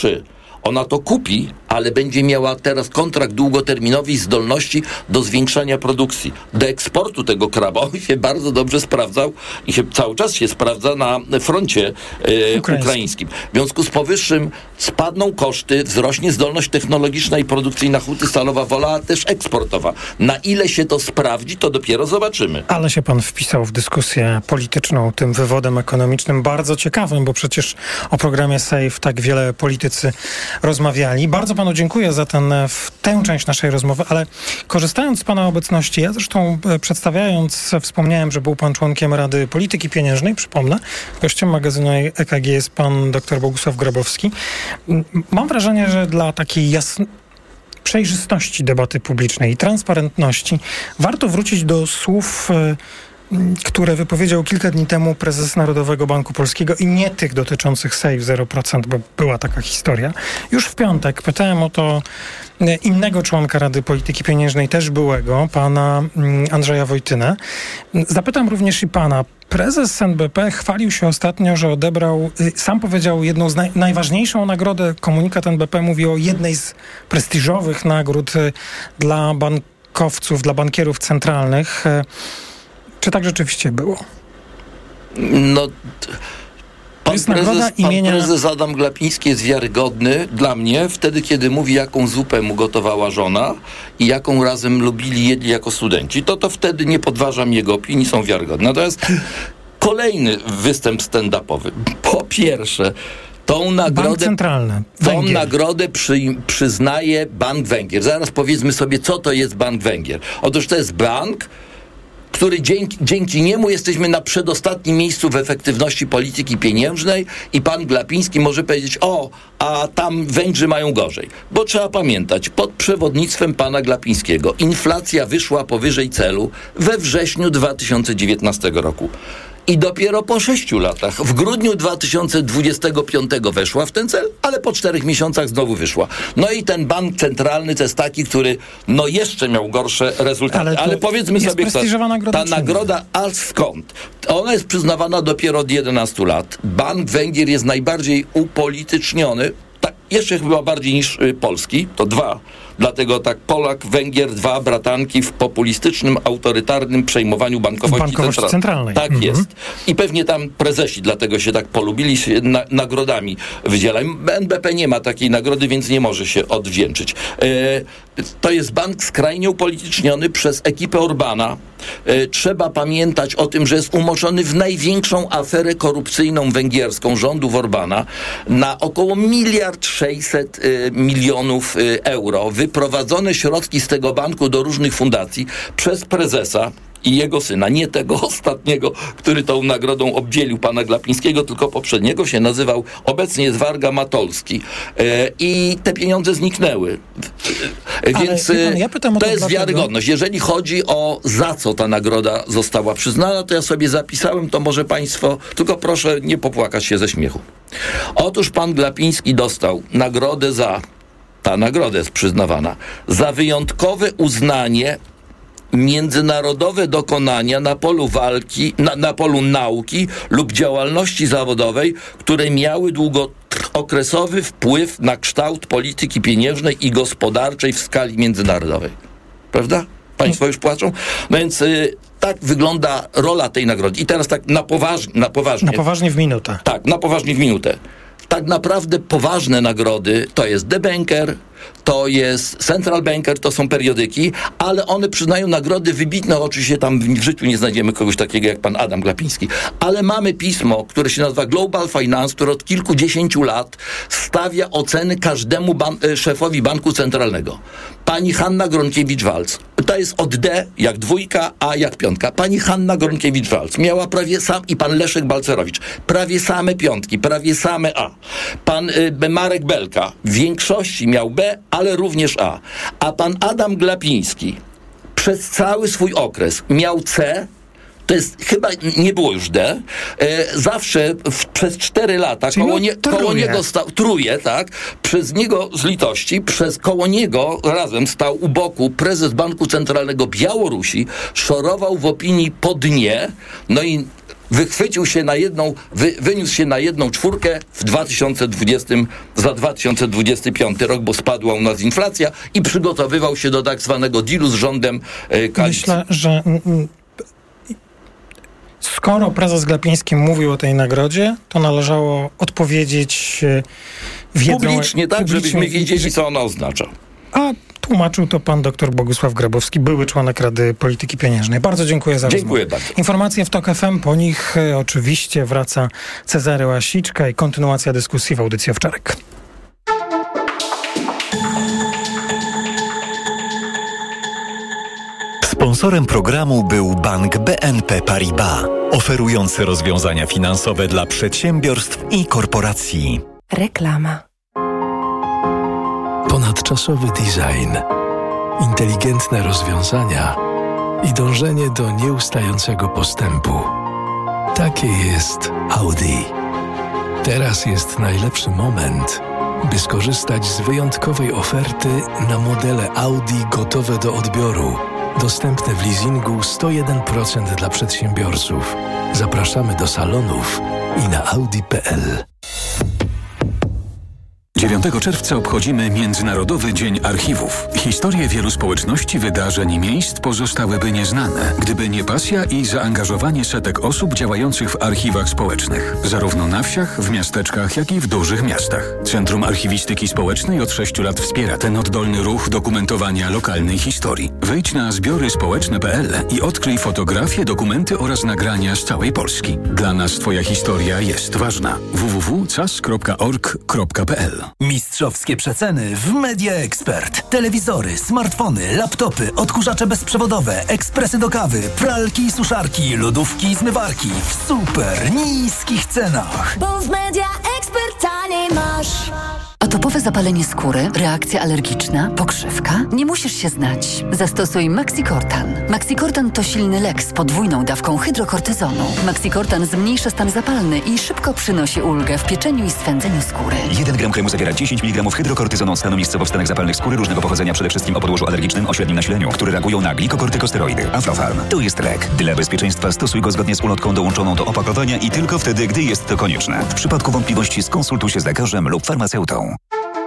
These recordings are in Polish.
3. Ona to kupi, ale będzie miała teraz kontrakt długoterminowy i zdolności do zwiększania produkcji. Do eksportu tego kraba on się bardzo dobrze sprawdzał i cały czas się sprawdza na froncie ukraińskim. W związku z powyższym spadną koszty, wzrośnie zdolność technologiczna i produkcyjna Huty Stalowa Wola, a też eksportowa. Na ile się to sprawdzi, to dopiero zobaczymy. Ale się pan wpisał w dyskusję polityczną tym wywodem ekonomicznym, bardzo ciekawym, bo przecież o programie SAFE tak wiele politycy rozmawiali. Bardzo panu dziękuję za tę część naszej rozmowy, ale korzystając z pana obecności, ja zresztą przedstawiając, wspomniałem, że był pan członkiem Rady Polityki Pieniężnej, przypomnę. Gościem magazynu EKG jest pan dr Bogusław Grabowski. Mam wrażenie, że dla takiej przejrzystości debaty publicznej i transparentności warto wrócić do słów, które wypowiedział kilka dni temu prezes Narodowego Banku Polskiego i nie tych dotyczących SAFE 0%, bo była taka historia. Już w piątek pytałem o to innego członka Rady Polityki Pieniężnej, też byłego, pana Andrzeja Wojtynę. Zapytam również i pana. Prezes NBP chwalił się ostatnio, że odebrał, sam powiedział, jedną z najważniejszą nagrodę. Komunikat NBP mówi o jednej z prestiżowych nagród dla bankowców, dla bankierów centralnych. Czy tak rzeczywiście było? No, pan prezes Adam Glapiński jest wiarygodny dla mnie wtedy, kiedy mówi, jaką zupę mu gotowała żona i jaką razem jedli jako studenci. To wtedy nie podważam jego opinii, są wiarygodne. Natomiast kolejny występ stand-upowy. Po pierwsze, tą nagrodę przyznaje Bank Węgier. Zaraz powiedzmy sobie, co to jest Bank Węgier. Otóż to jest bank, który dzięki niemu jesteśmy na przedostatnim miejscu w efektywności polityki pieniężnej i pan Glapiński może powiedzieć, a tam Węgrzy mają gorzej. Bo trzeba pamiętać, pod przewodnictwem pana Glapińskiego inflacja wyszła powyżej celu we wrześniu 2019 roku. I dopiero po 6 latach, w grudniu 2025 weszła w ten cel, ale po 4 miesiącach znowu wyszła. No i ten bank centralny to jest taki, który jeszcze miał gorsze rezultaty. Ale powiedzmy sobie, ta nagroda, a skąd? Ona jest przyznawana dopiero od 11 lat. Bank Węgier jest najbardziej upolityczniony, jeszcze chyba bardziej niż polski, to 2. Dlatego tak Polak, Węgier, 2 bratanki w populistycznym, autorytarnym przejmowaniu bankowości centralnej. Tak jest. I pewnie tam prezesi dlatego się tak polubili, się nagrodami wydzielają. NBP nie ma takiej nagrody, więc nie może się odwdzięczyć. To jest bank skrajnie upolityczniony przez ekipę Orbana. Trzeba pamiętać o tym, że jest umoczony w największą aferę korupcyjną węgierską rządów Orbana na około 1,6 miliardów euro. Wyprowadzone środki z tego banku do różnych fundacji przez prezesa i jego syna, nie tego ostatniego, który tą nagrodą obdzielił pana Glapińskiego, tylko poprzedniego, się nazywał, obecnie jest Warga Matolski. I te pieniądze zniknęły. Więc ja pytam to jest wiarygodność. Jeżeli chodzi o za co ta nagroda została przyznana, to ja sobie zapisałem, to może państwo, tylko proszę nie popłakać się ze śmiechu. Otóż pan Glapiński dostał nagrodę ta nagroda jest przyznawana za wyjątkowe uznanie międzynarodowe dokonania na polu walki, na polu nauki lub działalności zawodowej, które miały długookresowy wpływ na kształt polityki pieniężnej i gospodarczej w skali międzynarodowej. Prawda? Państwo już płaczą? No więc tak wygląda rola tej nagrody. I teraz tak na poważnie. Na poważnie w minutę. Tak, na poważnie w minutę. Tak naprawdę poważne nagrody to jest The Banker, to jest Central Banker, to są periodyki, ale one przyznają nagrody wybitne. Oczywiście tam w życiu nie znajdziemy kogoś takiego jak pan Adam Glapiński. Ale mamy pismo, które się nazywa Global Finance, które od kilkudziesięciu lat stawia oceny każdemu szefowi banku centralnego. Pani Hanna Gronkiewicz-Waltz. To jest od D jak 2, A jak 5. Pani Hanna Gronkiewicz-Waltz miała i pan Leszek Balcerowicz prawie same 5, prawie same A. Pan Marek Belka w większości miał B, ale również A. A pan Adam Glapiński przez cały swój okres miał C, to jest chyba nie było już D, zawsze przez 4 lata koło niego stał trójkę, tak? Przez niego z litości, koło niego razem stał u boku prezes Banku Centralnego Białorusi, szorował w opinii po dnie, no i wychwycił się wyniósł się na 1/4 za 2025 rok, bo spadła u nas inflacja i przygotowywał się do tak zwanego dealu z rządem koalicji. Myślę, że skoro prezes Glapiński mówił o tej nagrodzie, to należało odpowiedzieć wiedzą... Publicznie, tak, żebyśmy wiedzieli, co ona oznacza. A tłumaczył to pan dr Bogusław Grabowski, były członek Rady Polityki Pieniężnej. Bardzo dziękuję za rozmowę. Dziękuję bardzo. Informacje w TOK FM, po nich oczywiście wraca Cezary Łasiczka i kontynuacja dyskusji w audycji Owczarek. Sponsorem programu był bank BNP Paribas, oferujący rozwiązania finansowe dla przedsiębiorstw i korporacji. Reklama. Ponadczasowy design, inteligentne rozwiązania i dążenie do nieustającego postępu. Takie jest Audi. Teraz jest najlepszy moment, by skorzystać z wyjątkowej oferty na modele Audi gotowe do odbioru. Dostępne w leasingu 101% dla przedsiębiorców. Zapraszamy do salonów i na audi.pl. 9 czerwca obchodzimy Międzynarodowy Dzień Archiwów. Historie wielu społeczności, wydarzeń i miejsc pozostałyby nieznane, gdyby nie pasja i zaangażowanie setek osób działających w archiwach społecznych. Zarówno na wsiach, w miasteczkach, jak i w dużych miastach. Centrum Archiwistyki Społecznej od 6 lat wspiera ten oddolny ruch dokumentowania lokalnej historii. Wejdź na zbioryspołeczne.pl i odkryj fotografie, dokumenty oraz nagrania z całej Polski. Dla nas Twoja historia jest ważna. www.cas.org.pl. Mistrzowskie przeceny w Media Expert. Telewizory, smartfony, laptopy, odkurzacze bezprzewodowe, ekspresy do kawy, pralki i suszarki, lodówki i zmywarki w super niskich cenach. Bo w Media Expert taniej masz. Atopowe zapalenie skóry, reakcja alergiczna, pokrzywka? Nie musisz się znać. Zastosuj Maxicortan. Maxicortan to silny lek z podwójną dawką hydrokortyzonu. Maxicortan zmniejsza stan zapalny i szybko przynosi ulgę w pieczeniu i swędzeniu skóry. 1 gram kremu zawiera 10 mg hydrokortyzonu od stanu miejscowo w stanach zapalnych skóry różnego pochodzenia, przede wszystkim o podłożu alergicznym o średnim nasileniu, które reagują na glikokortykosteroidy. Aflofarm. To jest lek. Dla bezpieczeństwa stosuj go zgodnie z ulotką dołączoną do opakowania i tylko wtedy, gdy jest to konieczne. W przypadku wątpliwości skonsultuj się z lekarzem lub farmaceutą.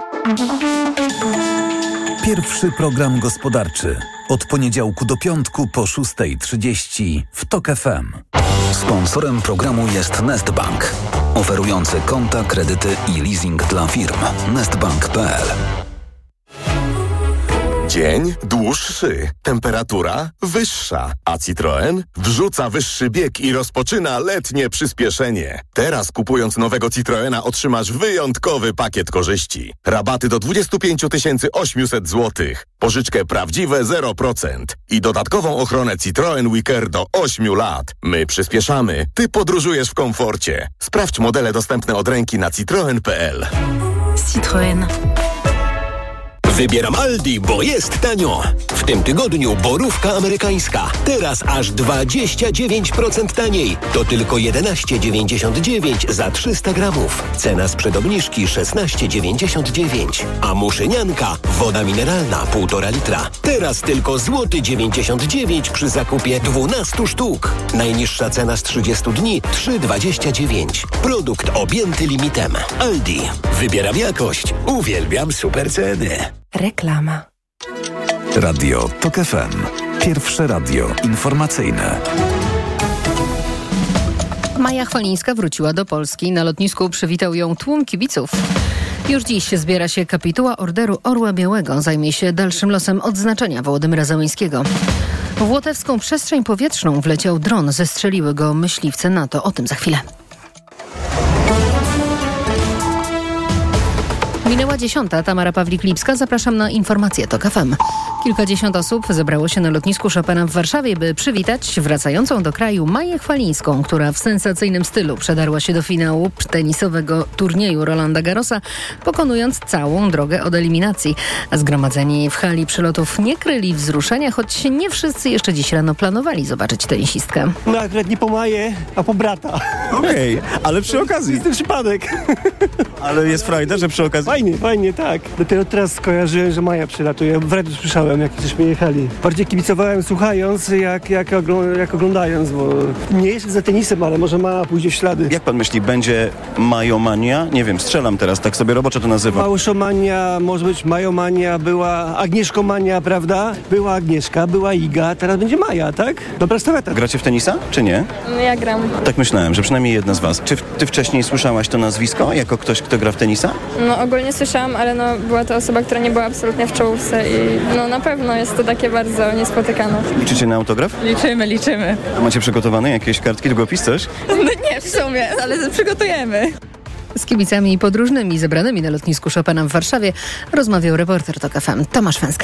Pierwszy program gospodarczy. Od poniedziałku do piątku po 6:30 w TOK FM. Sponsorem programu jest Nestbank, oferujący konta, kredyty i leasing dla firm. Nestbank.pl. Dzień dłuższy, temperatura wyższa, a Citroen wrzuca wyższy bieg i rozpoczyna letnie przyspieszenie. Teraz kupując nowego Citroena otrzymasz wyjątkowy pakiet korzyści. Rabaty do 25 800 zł, pożyczkę prawdziwe 0% i dodatkową ochronę Citroen WeCare do 8 lat. My przyspieszamy, ty podróżujesz w komforcie. Sprawdź modele dostępne od ręki na citroen.pl. Citroen. Wybieram Aldi, bo jest tanio. W tym tygodniu borówka amerykańska. Teraz aż 29% taniej. To tylko 11,99 za 300 gramów. Cena sprzed obniżki 16,99. A muszynianka, woda mineralna 1,5 litra. Teraz tylko złoty 99 przy zakupie 12 sztuk. Najniższa cena z 30 dni 3,29. Produkt objęty limitem. Aldi. Wybieram jakość. Uwielbiam super ceny. Reklama. Radio TOK FM. Pierwsze radio informacyjne. Maja Chwalińska wróciła do Polski. Na lotnisku przywitał ją tłum kibiców. Już dziś zbiera się kapituła Orderu Orła Białego. Zajmie się dalszym losem odznaczenia Wołodymyra Zełenskiego. W łotewską przestrzeń powietrzną wleciał dron. Zestrzeliły go myśliwce NATO. O tym za chwilę. Minęła 10. Tamara Pawlik-Lipska. Zapraszam na informacje TOK FM. Kilkadziesiąt osób zebrało się na lotnisku Chopina w Warszawie, by przywitać wracającą do kraju Maję Chwalińską, która w sensacyjnym stylu przedarła się do finału tenisowego turnieju Rolanda Garrosa, pokonując całą drogę od eliminacji. A zgromadzeni w hali przylotów nie kryli wzruszenia, choć nie wszyscy jeszcze dziś rano planowali zobaczyć tenisistkę. No akurat nie po Maję, a po brata. Okej, ale przy okazji. Jest to przypadek. Ale jest frajda, że przy okazji... Fajnie, tak. Dopiero teraz skojarzyłem, że Maja przylatuje. W radiu słyszałem, jak żeśmy jechali. Bardziej kibicowałem słuchając, jak oglądając, bo nie jestem za tenisem, ale może Maja pójdzie w ślady. Jak pan myśli, będzie majomania? Nie wiem, strzelam teraz, tak sobie roboczo to nazywam. Małyszomania, może być majomania, była Agnieszkomania, prawda? Była Agnieszka, była Iga, teraz będzie Maja, tak? Dobra staweta. Gracie w tenisa, czy nie? Ja gram. Tak myślałem, że przynajmniej jedna z was. Czy ty wcześniej słyszałaś to nazwisko, jako ktoś, kto gra w tenisa? No ogólnie słyszałam, ale była to osoba, która nie była absolutnie w czołówce i na pewno jest to takie bardzo niespotykane. Liczycie na autograf? Liczymy. A macie przygotowane jakieś kartki, długopis, coś? No nie, w sumie, ale przygotujemy. Z kibicami podróżnymi zebranymi na lotnisku Chopina w Warszawie rozmawiał reporter TOK FM Tomasz Węskę.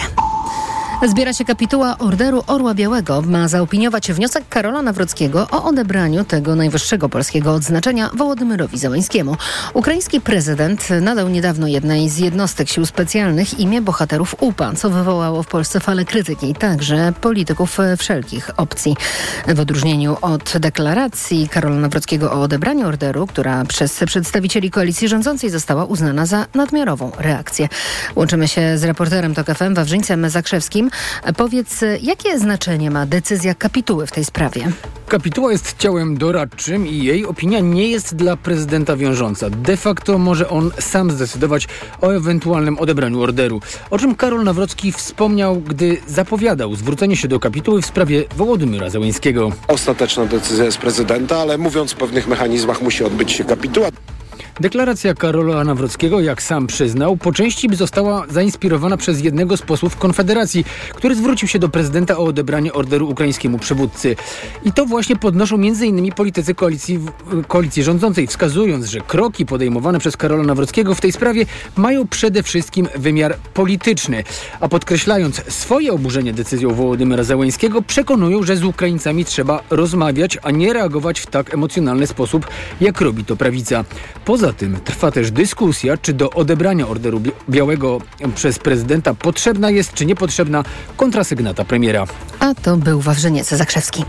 Zbiera się kapituła Orderu Orła Białego. Ma zaopiniować wniosek Karola Nawrockiego o odebraniu tego najwyższego polskiego odznaczenia Wołodymyrowi Zełańskiemu. Ukraiński prezydent nadał niedawno jednej z jednostek sił specjalnych imię bohaterów UPA, co wywołało w Polsce falę krytyki, także polityków wszelkich opcji. W odróżnieniu od deklaracji Karola Nawrockiego o odebraniu orderu, która przez przedstawicieli koalicji rządzącej została uznana za nadmiarową reakcję. Łączymy się z reporterem TOK FM Wawrzyńcem Zakrzewskim. Powiedz, jakie znaczenie ma decyzja kapituły w tej sprawie? Kapituła jest ciałem doradczym i jej opinia nie jest dla prezydenta wiążąca. De facto może on sam zdecydować o ewentualnym odebraniu orderu. O czym Karol Nawrocki wspomniał, gdy zapowiadał zwrócenie się do kapituły w sprawie Wołodymyra Zełańskiego. Ostateczna decyzja jest prezydenta, ale mówiąc o pewnych mechanizmach musi odbyć się kapituła. Deklaracja Karola Nawrockiego, jak sam przyznał, po części została zainspirowana przez jednego z posłów Konfederacji, który zwrócił się do prezydenta o odebranie orderu ukraińskiemu przywódcy. I to właśnie podnoszą m.in. politycy koalicji rządzącej, wskazując, że kroki podejmowane przez Karola Nawrockiego w tej sprawie mają przede wszystkim wymiar polityczny. A podkreślając swoje oburzenie decyzją Wołodymyra Zełańskiego, przekonują, że z Ukraińcami trzeba rozmawiać, a nie reagować w tak emocjonalny sposób, jak robi to prawica. Poza tym trwa też dyskusja, czy do odebrania Orderu Białego przez prezydenta potrzebna jest, czy niepotrzebna kontrasygnata premiera. A to był Wawrzyniec Zakrzewski.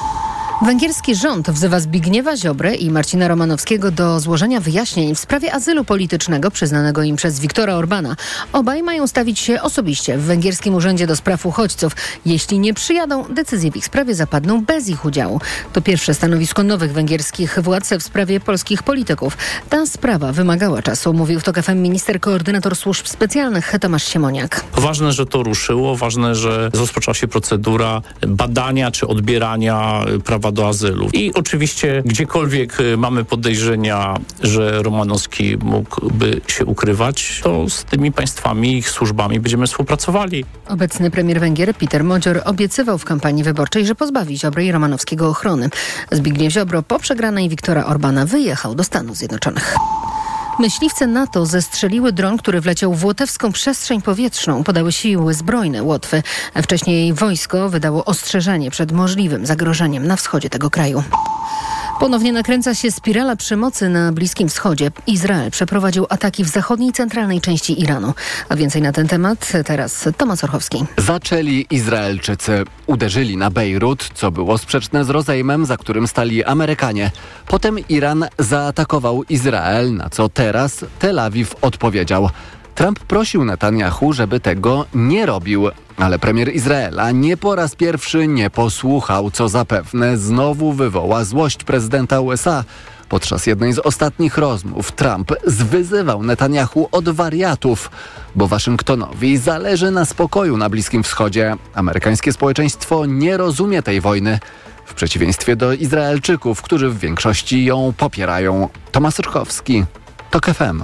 Węgierski rząd wzywa Zbigniewa Ziobrę i Marcina Romanowskiego do złożenia wyjaśnień w sprawie azylu politycznego przyznanego im przez Viktora Orbana. Obaj mają stawić się osobiście w węgierskim Urzędzie do Spraw Uchodźców. Jeśli nie przyjadą, decyzje w ich sprawie zapadną bez ich udziału. To pierwsze stanowisko nowych węgierskich władz w sprawie polskich polityków. Ta sprawa wymagała czasu, mówił w TOK FM minister koordynator służb specjalnych Tomasz Siemoniak. Ważne, że to ruszyło, ważne, że rozpoczęła się procedura badania czy odbierania prawa do azylu. I oczywiście gdziekolwiek mamy podejrzenia, że Romanowski mógłby się ukrywać, to z tymi państwami, ich służbami będziemy współpracowali. Obecny premier Węgier Peter Modzior obiecywał w kampanii wyborczej, że pozbawi Ziobry i Romanowskiego ochrony. Zbigniew Ziobro po przegranej Viktora Orbana wyjechał do Stanów Zjednoczonych. Myśliwce NATO zestrzeliły dron, który wleciał w łotewską przestrzeń powietrzną, podały siły zbrojne Łotwy. Wcześniej wojsko wydało ostrzeżenie przed możliwym zagrożeniem na wschodzie tego kraju. Ponownie nakręca się spirala przemocy na Bliskim Wschodzie. Izrael przeprowadził ataki w zachodniej i centralnej części Iranu. A więcej na ten temat teraz Tomasz Orchowski. Zaczęli Izraelczycy. Uderzyli na Bejrut, co było sprzeczne z rozejmem, za którym stali Amerykanie. Potem Iran zaatakował Izrael, na co teraz Tel Awiw odpowiedział. Trump prosił Netanyahu, żeby tego nie robił, ale premier Izraela nie po raz pierwszy nie posłuchał, co zapewne znowu wywoła złość prezydenta USA. Podczas jednej z ostatnich rozmów Trump zwyzywał Netanyahu od wariatów, bo Waszyngtonowi zależy na spokoju na Bliskim Wschodzie. Amerykańskie społeczeństwo nie rozumie tej wojny, w przeciwieństwie do Izraelczyków, którzy w większości ją popierają. Tomasz Orchowski, TOK FM.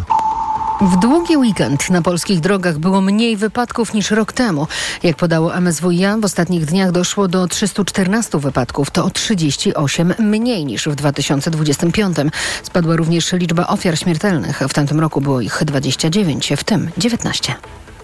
W długi weekend na polskich drogach było mniej wypadków niż rok temu. Jak podało MSWiA, w ostatnich dniach doszło do 314 wypadków. To o 38 mniej niż w 2025. Spadła również liczba ofiar śmiertelnych. W tamtym roku było ich 29, w tym 19.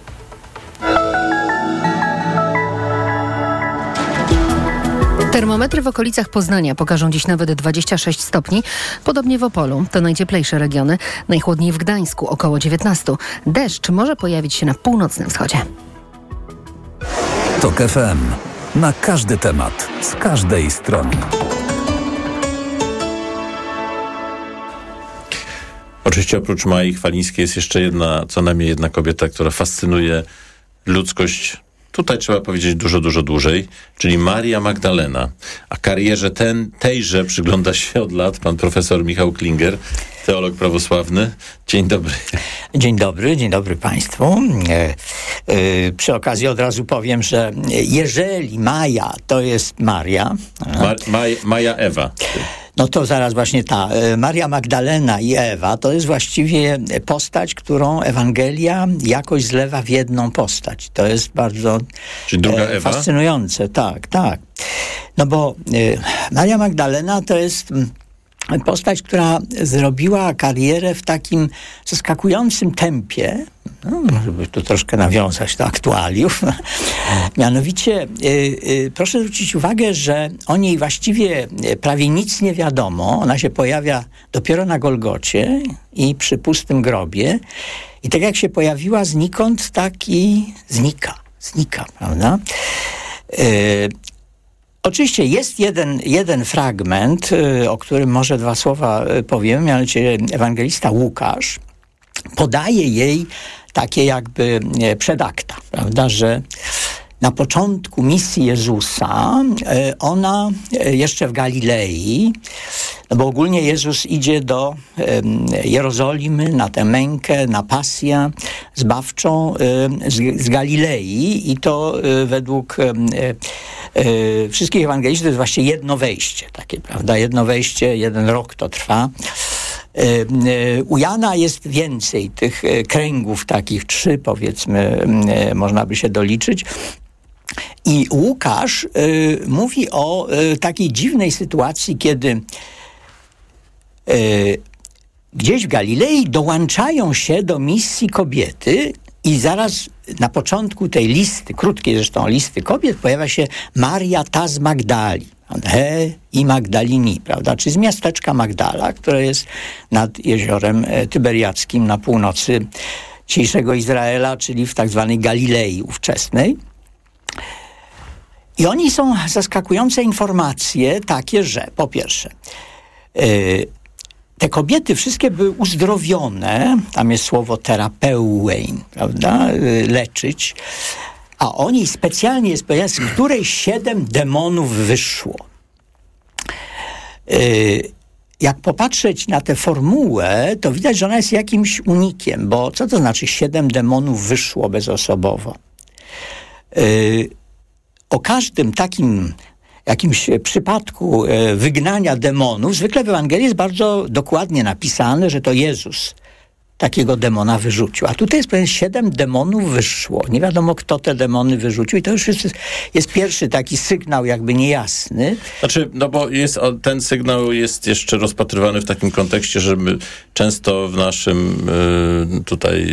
Termometry w okolicach Poznania pokażą dziś nawet 26 stopni. Podobnie w Opolu, to najcieplejsze regiony. Najchłodniej w Gdańsku, około 19. Deszcz może pojawić się na północnym wschodzie. TOK FM. Na każdy temat, z każdej strony. Oczywiście oprócz Mai Chwalińskiej jest jeszcze co najmniej jedna kobieta, która fascynuje ludzkość, tutaj trzeba powiedzieć dużo, dużo dłużej, czyli Maria Magdalena. A karierze tejże przygląda się od lat pan profesor Michał Klinger, teolog prawosławny. Dzień dobry. Dzień dobry Państwu. Przy okazji od razu powiem, że jeżeli Maja to jest Maria... Maja Ewa. No to zaraz właśnie ta Maria Magdalena i Ewa to jest właściwie postać, którą Ewangelia jakoś zlewa w jedną postać. To jest bardzo fascynujące. Tak. No bo Maria Magdalena to jest postać, która zrobiła karierę w takim zaskakującym tempie, żeby tu troszkę nawiązać do aktualiów. Mianowicie proszę zwrócić uwagę, że o niej właściwie prawie nic nie wiadomo. Ona się pojawia dopiero na Golgocie i przy pustym grobie. I tak jak się pojawiła znikąd, tak i znika, prawda? Oczywiście jest jeden fragment, o którym może dwa słowa powiem, mianowicie ewangelista Łukasz podaje jej takie jakby przedakta, prawda, że na początku misji Jezusa ona jeszcze w Galilei, no bo ogólnie Jezus idzie do Jerozolimy na tę mękę, na pasję zbawczą z Galilei i to według wszystkich ewangelistów to jest właśnie jedno wejście takie, prawda? Jedno wejście, 1 rok to trwa. U Jana jest więcej tych kręgów, takich 3 powiedzmy, można by się doliczyć. I Łukasz mówi o takiej dziwnej sytuacji, kiedy gdzieś w Galilei dołączają się do misji kobiety i zaraz na początku tej listy, krótkiej zresztą listy kobiet, pojawia się Maria ta z Magdali. I Magdalini, prawda? Czy z miasteczka Magdala, które jest nad jeziorem Tyberiackim na północy dzisiejszego Izraela, czyli w tak zwanej Galilei ówczesnej. I oni są zaskakujące informacje takie, że po pierwsze te kobiety wszystkie były uzdrowione, tam jest słowo terapeuein, prawda, leczyć, a o niej specjalnie jest powiedziane, z której 7 demonów wyszło. Jak popatrzeć na tę formułę, to widać, że ona jest jakimś unikiem, bo co to znaczy 7 demonów wyszło bezosobowo? O każdym takim jakimś przypadku wygnania demonów, zwykle w Ewangelii jest bardzo dokładnie napisane, że to Jezus takiego demona wyrzucił. A tutaj jest pewien 7 demonów wyszło. Nie wiadomo, kto te demony wyrzucił i to już jest pierwszy taki sygnał jakby niejasny. Znaczy, no bo ten sygnał jest jeszcze rozpatrywany w takim kontekście, że my często w naszym tutaj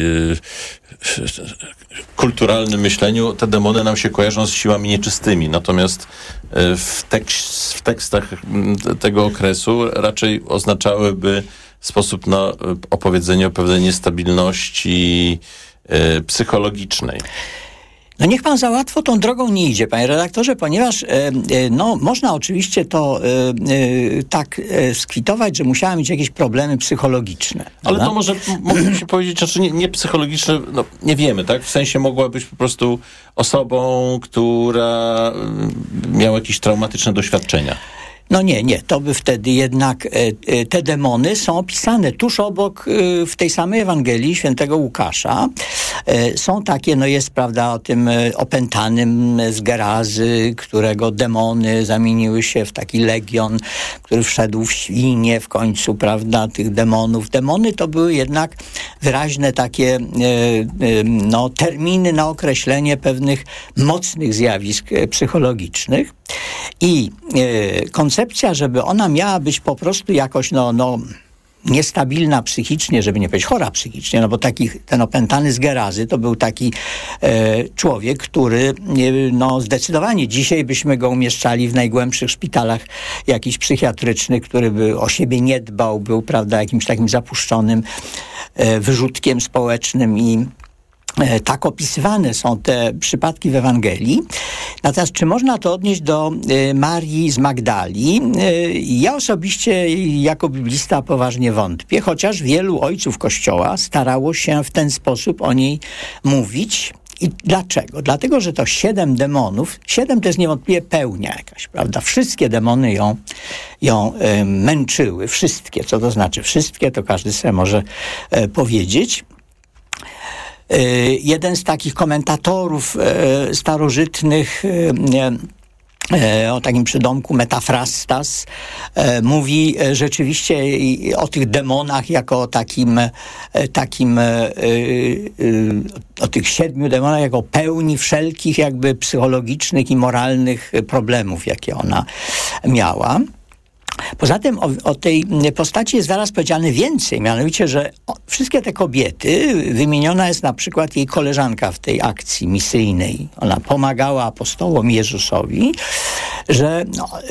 kulturalnym myśleniu te demony nam się kojarzą z siłami nieczystymi. Natomiast w tekstach tego okresu raczej oznaczałyby sposób na opowiedzenie o pewnej niestabilności psychologicznej. No niech pan za łatwo tą drogą nie idzie, panie redaktorze, ponieważ można oczywiście to tak skwitować, że musiała mieć jakieś problemy psychologiczne. Ale to może mógłbym się powiedzieć, znaczy nie psychologiczne, no nie wiemy, tak? W sensie mogła być po prostu osobą, która miała jakieś traumatyczne doświadczenia. No nie, to by wtedy jednak te demony są opisane tuż obok w tej samej Ewangelii świętego Łukasza. Są takie, jest prawda o tym opętanym z Gerazy, którego demony zamieniły się w taki legion, który wszedł w świnie w końcu, prawda, tych demonów. Demony to były jednak wyraźne takie terminy na określenie pewnych mocnych zjawisk psychologicznych. I koncepcja, żeby ona miała być po prostu jakoś niestabilna psychicznie, żeby nie powiedzieć chora psychicznie, bo ten opętany z Gerazy to był taki człowiek, który zdecydowanie dzisiaj byśmy go umieszczali w najgłębszych szpitalach jakichś psychiatrycznych, który by o siebie nie dbał, był, prawda, jakimś takim zapuszczonym wyrzutkiem społecznym i Tak opisywane są te przypadki w Ewangelii. Natomiast czy można to odnieść do Marii z Magdali? Ja osobiście jako biblista poważnie wątpię, chociaż wielu ojców Kościoła starało się w ten sposób o niej mówić. I dlaczego? Dlatego, że to 7 demonów, 7 to jest niewątpliwie pełnia jakaś, prawda? Wszystkie demony ją męczyły, wszystkie. Co to znaczy wszystkie? To każdy sobie może powiedzieć. Jeden z takich komentatorów starożytnych o takim przydomku Metafrastas mówi rzeczywiście o tych demonach jako o tych 7 demonach jako pełni wszelkich jakby psychologicznych i moralnych problemów, jakie ona miała. Poza tym o tej postaci jest zaraz powiedziane więcej, mianowicie, że wszystkie te kobiety, wymieniona jest na przykład jej koleżanka w tej akcji misyjnej. Ona pomagała apostołom Jezusowi, że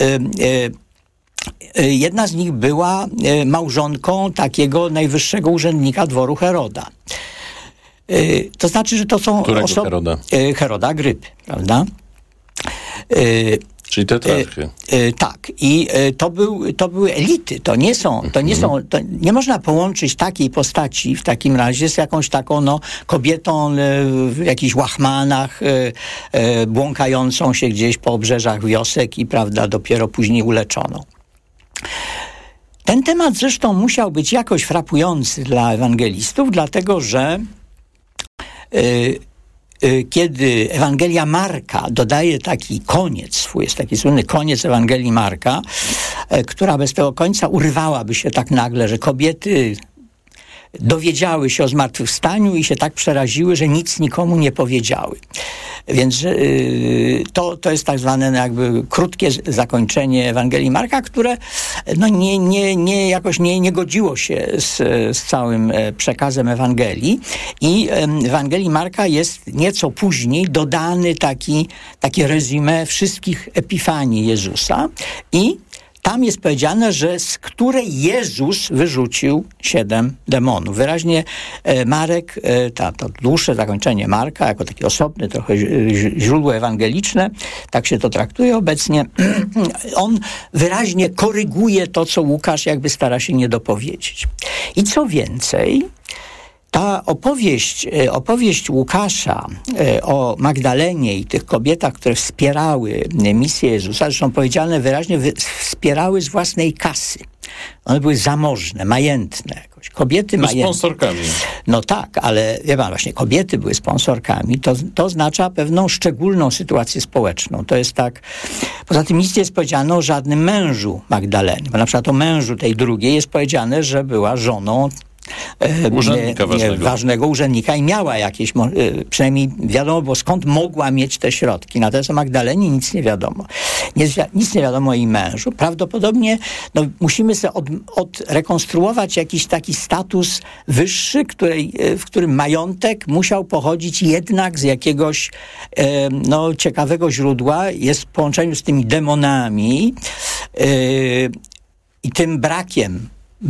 jedna z nich była małżonką takiego najwyższego urzędnika dworu Heroda. To znaczy, że to są osoby... Heroda? Heroda Agrypy, prawda? Czyli tetrarchy. Tak. I to były elity. To nie można połączyć takiej postaci w takim razie z jakąś taką kobietą w jakichś łachmanach, błąkającą się gdzieś po obrzeżach wiosek i, prawda, dopiero później uleczoną. Ten temat zresztą musiał być jakoś frapujący dla ewangelistów, dlatego że kiedy Ewangelia Marka dodaje taki koniec swój, jest taki słynny koniec Ewangelii Marka, która bez tego końca urywałaby się tak nagle, że kobiety dowiedziały się o zmartwychwstaniu i się tak przeraziły, że nic nikomu nie powiedziały. Więc to jest tak zwane jakby krótkie zakończenie Ewangelii Marka, które jakoś nie godziło się z całym przekazem Ewangelii. I w Ewangelii Marka jest nieco później dodany takie resume wszystkich epifanii Jezusa i tam jest powiedziane, że z której Jezus wyrzucił 7 demonów. Wyraźnie Marek, to dłuższe zakończenie Marka, jako takie osobne trochę źródło ewangeliczne, tak się to traktuje obecnie, on wyraźnie koryguje to, co Łukasz jakby stara się nie dopowiedzieć. I co więcej, ta opowieść Łukasza o Magdalenie i tych kobietach, które wspierały misję Jezusa, zresztą powiedziane wyraźnie, wspierały z własnej kasy. One były zamożne, majętne. Kobiety majętne. Sponsorkami. No tak, ale wie pan, właśnie kobiety były sponsorkami. To oznacza pewną szczególną sytuację społeczną. To jest tak. Poza tym nic nie jest powiedziane o żadnym mężu Magdaleny. Bo na przykład o mężu tej drugiej jest powiedziane, że była żoną ważnego urzędnika i miała jakieś, przynajmniej wiadomo, bo skąd mogła mieć te środki. Natomiast o Magdalenie nic nie wiadomo. Nic nie wiadomo o jej mężu. Prawdopodobnie musimy sobie odrekonstruować jakiś taki status wyższy, w którym majątek musiał pochodzić jednak z jakiegoś ciekawego źródła. Jest w połączeniu z tymi demonami i tym brakiem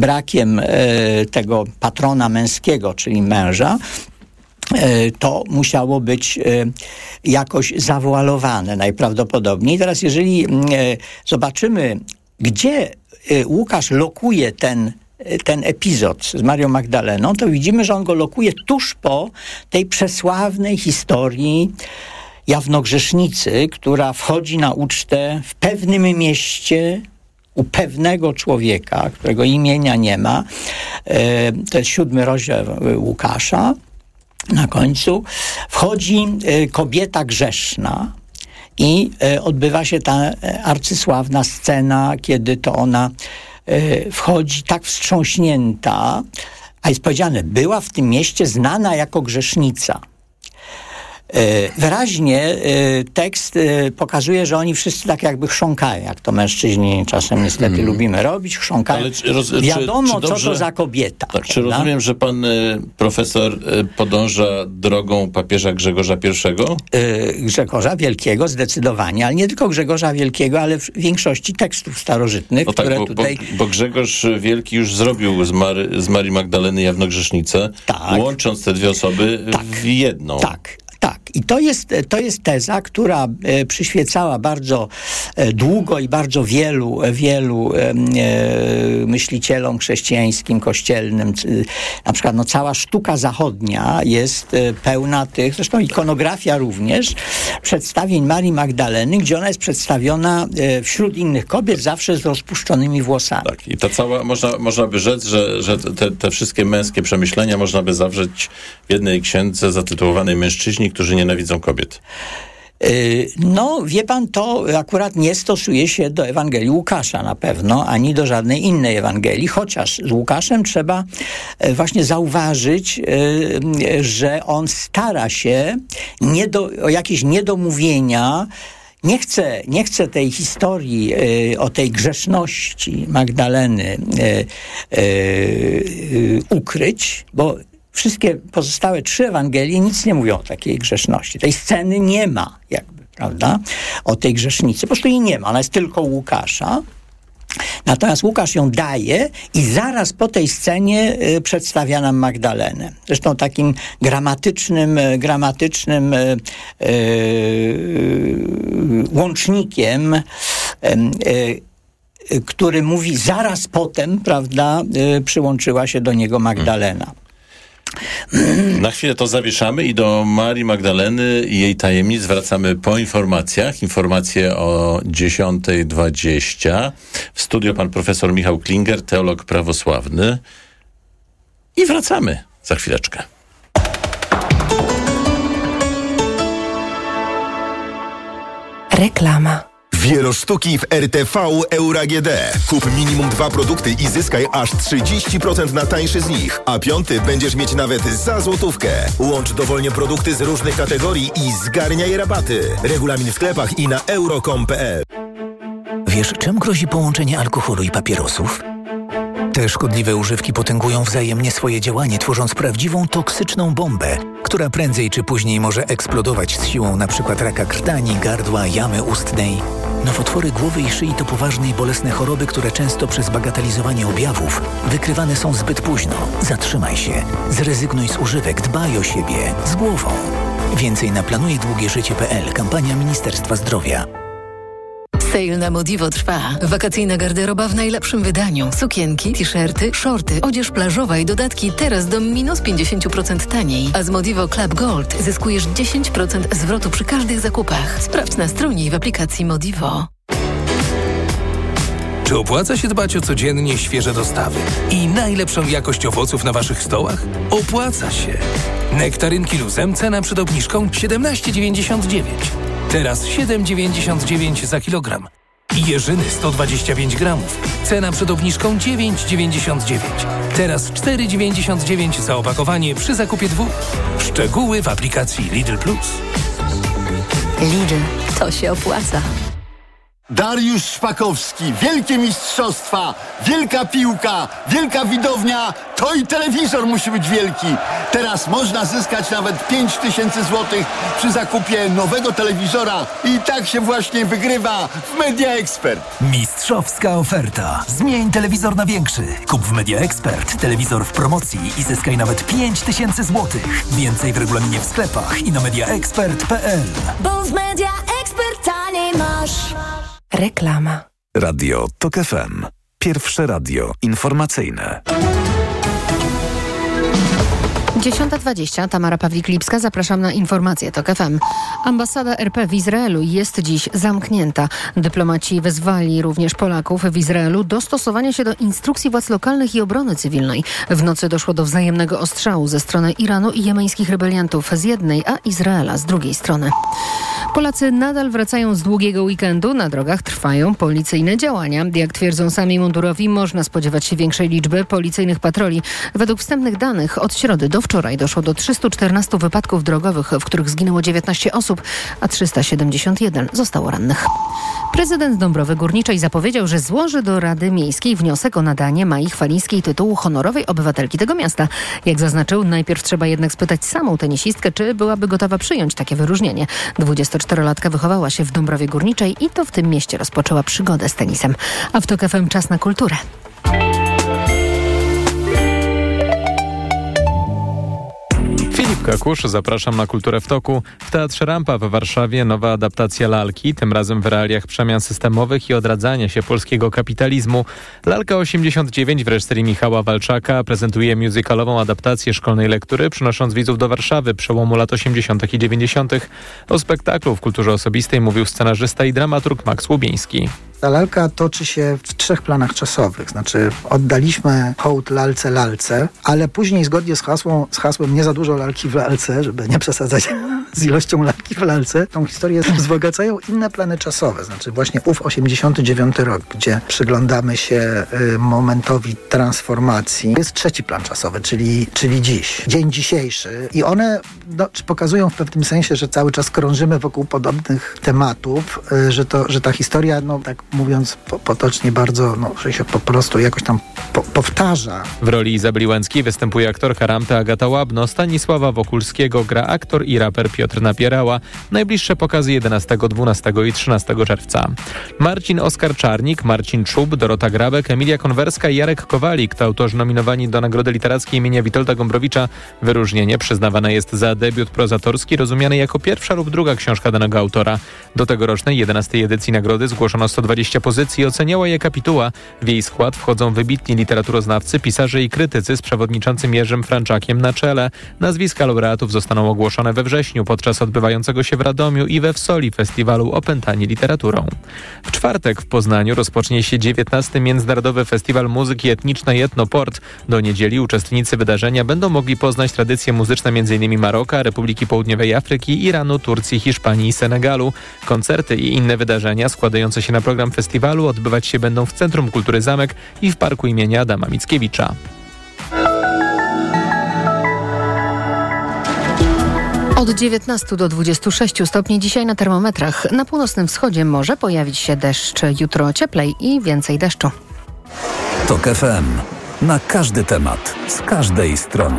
tego patrona męskiego, czyli męża, to musiało być jakoś zawoalowane najprawdopodobniej. Teraz jeżeli zobaczymy, gdzie Łukasz lokuje ten epizod z Marią Magdaleną, to widzimy, że on go lokuje tuż po tej przesławnej historii jawnogrzesznicy, która wchodzi na ucztę w pewnym mieście u pewnego człowieka, którego imienia nie ma. To jest 7 rozdział Łukasza. Na końcu wchodzi kobieta grzeszna i odbywa się ta arcysławna scena, kiedy to ona wchodzi tak wstrząśnięta, a jest powiedziane, była w tym mieście znana jako grzesznica. Wyraźnie tekst pokazuje, że oni wszyscy tak jakby chrząkają, jak to mężczyźni czasem niestety lubimy robić, chrząkają. Wiadomo, czy dobrze, co to za kobieta. Tak, czy rozumiem, że pan profesor podąża drogą papieża Grzegorza I? Grzegorza Wielkiego zdecydowanie, ale nie tylko Grzegorza Wielkiego, ale w większości tekstów starożytnych, no które tak, tutaj... Bo Grzegorz Wielki już zrobił z Marii Magdaleny jawnogrzesznicę, łącząc te dwie osoby w jedną. Tak. I to jest teza, która przyświecała bardzo długo i bardzo wielu myślicielom chrześcijańskim, kościelnym. Na przykład cała sztuka zachodnia jest pełna tych, zresztą ikonografia również, przedstawień Marii Magdaleny, gdzie ona jest przedstawiona wśród innych kobiet zawsze z rozpuszczonymi włosami. Tak, i ta cała, można by rzec, że te wszystkie męskie przemyślenia można by zawrzeć w jednej księdze zatytułowanej Mężczyźni, którzy nienawidzą kobiet. No, wie pan, to akurat nie stosuje się do Ewangelii Łukasza na pewno, ani do żadnej innej Ewangelii, chociaż z Łukaszem trzeba właśnie zauważyć, że on stara się o jakieś niedomówienia. Nie chcę tej historii o tej grzeszności Magdaleny ukryć, bo wszystkie pozostałe 3 Ewangelie nic nie mówią o takiej grzeszności. Tej sceny nie ma, prawda, o tej grzesznicy. Po prostu jej nie ma, ona jest tylko u Łukasza. Natomiast Łukasz ją daje i zaraz po tej scenie przedstawia nam Magdalenę. Zresztą takim gramatycznym łącznikiem, który mówi zaraz potem, prawda, przyłączyła się do niego Magdalena. Na chwilę to zawieszamy i do Marii Magdaleny i jej tajemnic wracamy po informacjach. Informacje o 10:20. W studio pan profesor Michał Klinger, teolog prawosławny. I wracamy za chwileczkę. Reklama. Wielosztuki w RTV Euro AGD. Kup minimum 2 produkty i zyskaj aż 30% na tańszy z nich, a 5 będziesz mieć nawet za złotówkę. Łącz dowolnie produkty z różnych kategorii i zgarniaj rabaty. Regulamin w sklepach i na euro.com.pl. Wiesz, czym grozi połączenie alkoholu i papierosów? Te szkodliwe używki potęgują wzajemnie swoje działanie, tworząc prawdziwą toksyczną bombę, która prędzej czy później może eksplodować z siłą np. raka krtani, gardła, jamy ustnej. Nowotwory głowy i szyi to poważne i bolesne choroby, które często przez bagatelizowanie objawów wykrywane są zbyt późno. Zatrzymaj się. Zrezygnuj z używek. Dbaj o siebie. Z głową. Więcej na planujedługieżycie.pl. Kampania Ministerstwa Zdrowia. Sale na Modivo trwa. Wakacyjna garderoba w najlepszym wydaniu. Sukienki, t-shirty, shorty, odzież plażowa i dodatki teraz do minus 50% taniej. A z Modivo Club Gold zyskujesz 10% zwrotu przy każdych zakupach. Sprawdź na stronie i w aplikacji Modivo. Czy opłaca się dbać o codziennie świeże dostawy i najlepszą jakość owoców na waszych stołach? Opłaca się. Nektarynki Luzem, cena przed obniżką 17,99. Teraz 7,99 za kilogram. I jeżyny 125 gramów. Cena przed obniżką 9,99. Teraz 4,99 za opakowanie przy zakupie 2. Szczegóły w aplikacji Lidl Plus. Lidl, to się opłaca. Dariusz Szpakowski, wielkie mistrzostwa, wielka piłka, wielka widownia, to i telewizor musi być wielki. Teraz można zyskać nawet 5000 złotych przy zakupie nowego telewizora i tak się właśnie wygrywa w Media Expert. Mistrzowska oferta. Zmień telewizor na większy. Kup w Media Expert telewizor w promocji i zyskaj nawet 5000 złotych. Więcej w regulaminie w sklepach i na mediaexpert.pl. Bo w Media Expert taniej masz. Reklama. Radio TOK FM. Pierwsze radio informacyjne. 10:20. Tamara Pawlik-Lipska. Zapraszam na informacje TOK FM. Ambasada RP w Izraelu jest dziś zamknięta. Dyplomaci wezwali również Polaków w Izraelu do stosowania się do instrukcji władz lokalnych i obrony cywilnej. W nocy doszło do wzajemnego ostrzału ze strony Iranu i jemeńskich rebeliantów z jednej, a Izraela z drugiej strony. Polacy nadal wracają z długiego weekendu. Na drogach trwają policyjne działania. Jak twierdzą sami mundurowi, można spodziewać się większej liczby policyjnych patroli. Według wstępnych danych od środy do wczoraj doszło do 314 wypadków drogowych, w których zginęło 19 osób, a 371 zostało rannych. Prezydent Dąbrowy Górniczej zapowiedział, że złoży do Rady Miejskiej wniosek o nadanie Mai Chwalińskiej tytułu honorowej obywatelki tego miasta. Jak zaznaczył, najpierw trzeba jednak spytać samą tenisistkę, czy byłaby gotowa przyjąć takie wyróżnienie. 24-latka wychowała się w Dąbrowie Górniczej i to w tym mieście rozpoczęła przygodę z tenisem. A w TOK FM czas na kulturę. Filip Kakusz, zapraszam na Kulturę w Toku. W Teatrze Rampa w Warszawie nowa adaptacja lalki, tym razem w realiach przemian systemowych i odradzania się polskiego kapitalizmu. Lalka 89 w reżyserii Michała Walczaka prezentuje musicalową adaptację szkolnej lektury, przynosząc widzów do Warszawy przełomu lat 80. i 90. O spektaklu w kulturze osobistej mówił scenarzysta i dramaturg Max Łubieński. Ta lalka toczy się w 3 planach czasowych. Znaczy oddaliśmy hołd lalce, ale później zgodnie z hasłem nie za dużo lalki w lalce, żeby nie przesadzać z ilością lalki w lalce, tą historię wzbogacają inne plany czasowe. Znaczy właśnie ów 89 rok, gdzie przyglądamy się momentowi transformacji. Jest 3 plan czasowy, czyli dziś, dzień dzisiejszy. I one pokazują w pewnym sensie, że cały czas krążymy wokół podobnych tematów, że ta historia, tak mówiąc potocznie bardzo, że się po prostu jakoś tam powtarza. W roli Izabeli Łęckiej występuje aktorka Rampy Agata Łabno, Stanisława Wokulskiego gra aktor i raper Piotr Napierała. Najbliższe pokazy 11, 12 i 13 czerwca. Marcin Oskar Czarnik, Marcin Czub, Dorota Grabek, Emilia Konwerska i Jarek Kowalik to autorzy nominowani do Nagrody Literackiej imienia Witolda Gombrowicza. Wyróżnienie przyznawane jest za debiut prozatorski, rozumiany jako pierwsza lub druga książka danego autora. Do tegorocznej 11. edycji nagrody zgłoszono 120 pozycji, oceniała je kapituła. W jej skład wchodzą wybitni literaturoznawcy, pisarze i krytycy z przewodniczącym Jerzym Franczakiem na czele. Nazwiska laureatów zostaną ogłoszone we wrześniu podczas odbywającego się w Radomiu i we Wsoli festiwalu Opętani literaturą. W czwartek w Poznaniu rozpocznie się 19. Międzynarodowy Festiwal Muzyki Etnicznej Etnoport. Do niedzieli uczestnicy wydarzenia będą mogli poznać tradycje muzyczne m.in. Maroka, Republiki Południowej Afryki, Iranu, Turcji, Hiszpanii i Senegalu. Koncerty i inne wydarzenia składające się na program festiwalu odbywać się będą w Centrum Kultury Zamek i w Parku imienia Adama Mickiewicza. Od 19 do 26 stopni dzisiaj na termometrach. Na północnym wschodzie może pojawić się deszcz. Jutro cieplej i więcej deszczu. TOK FM. Na każdy temat. Z każdej strony.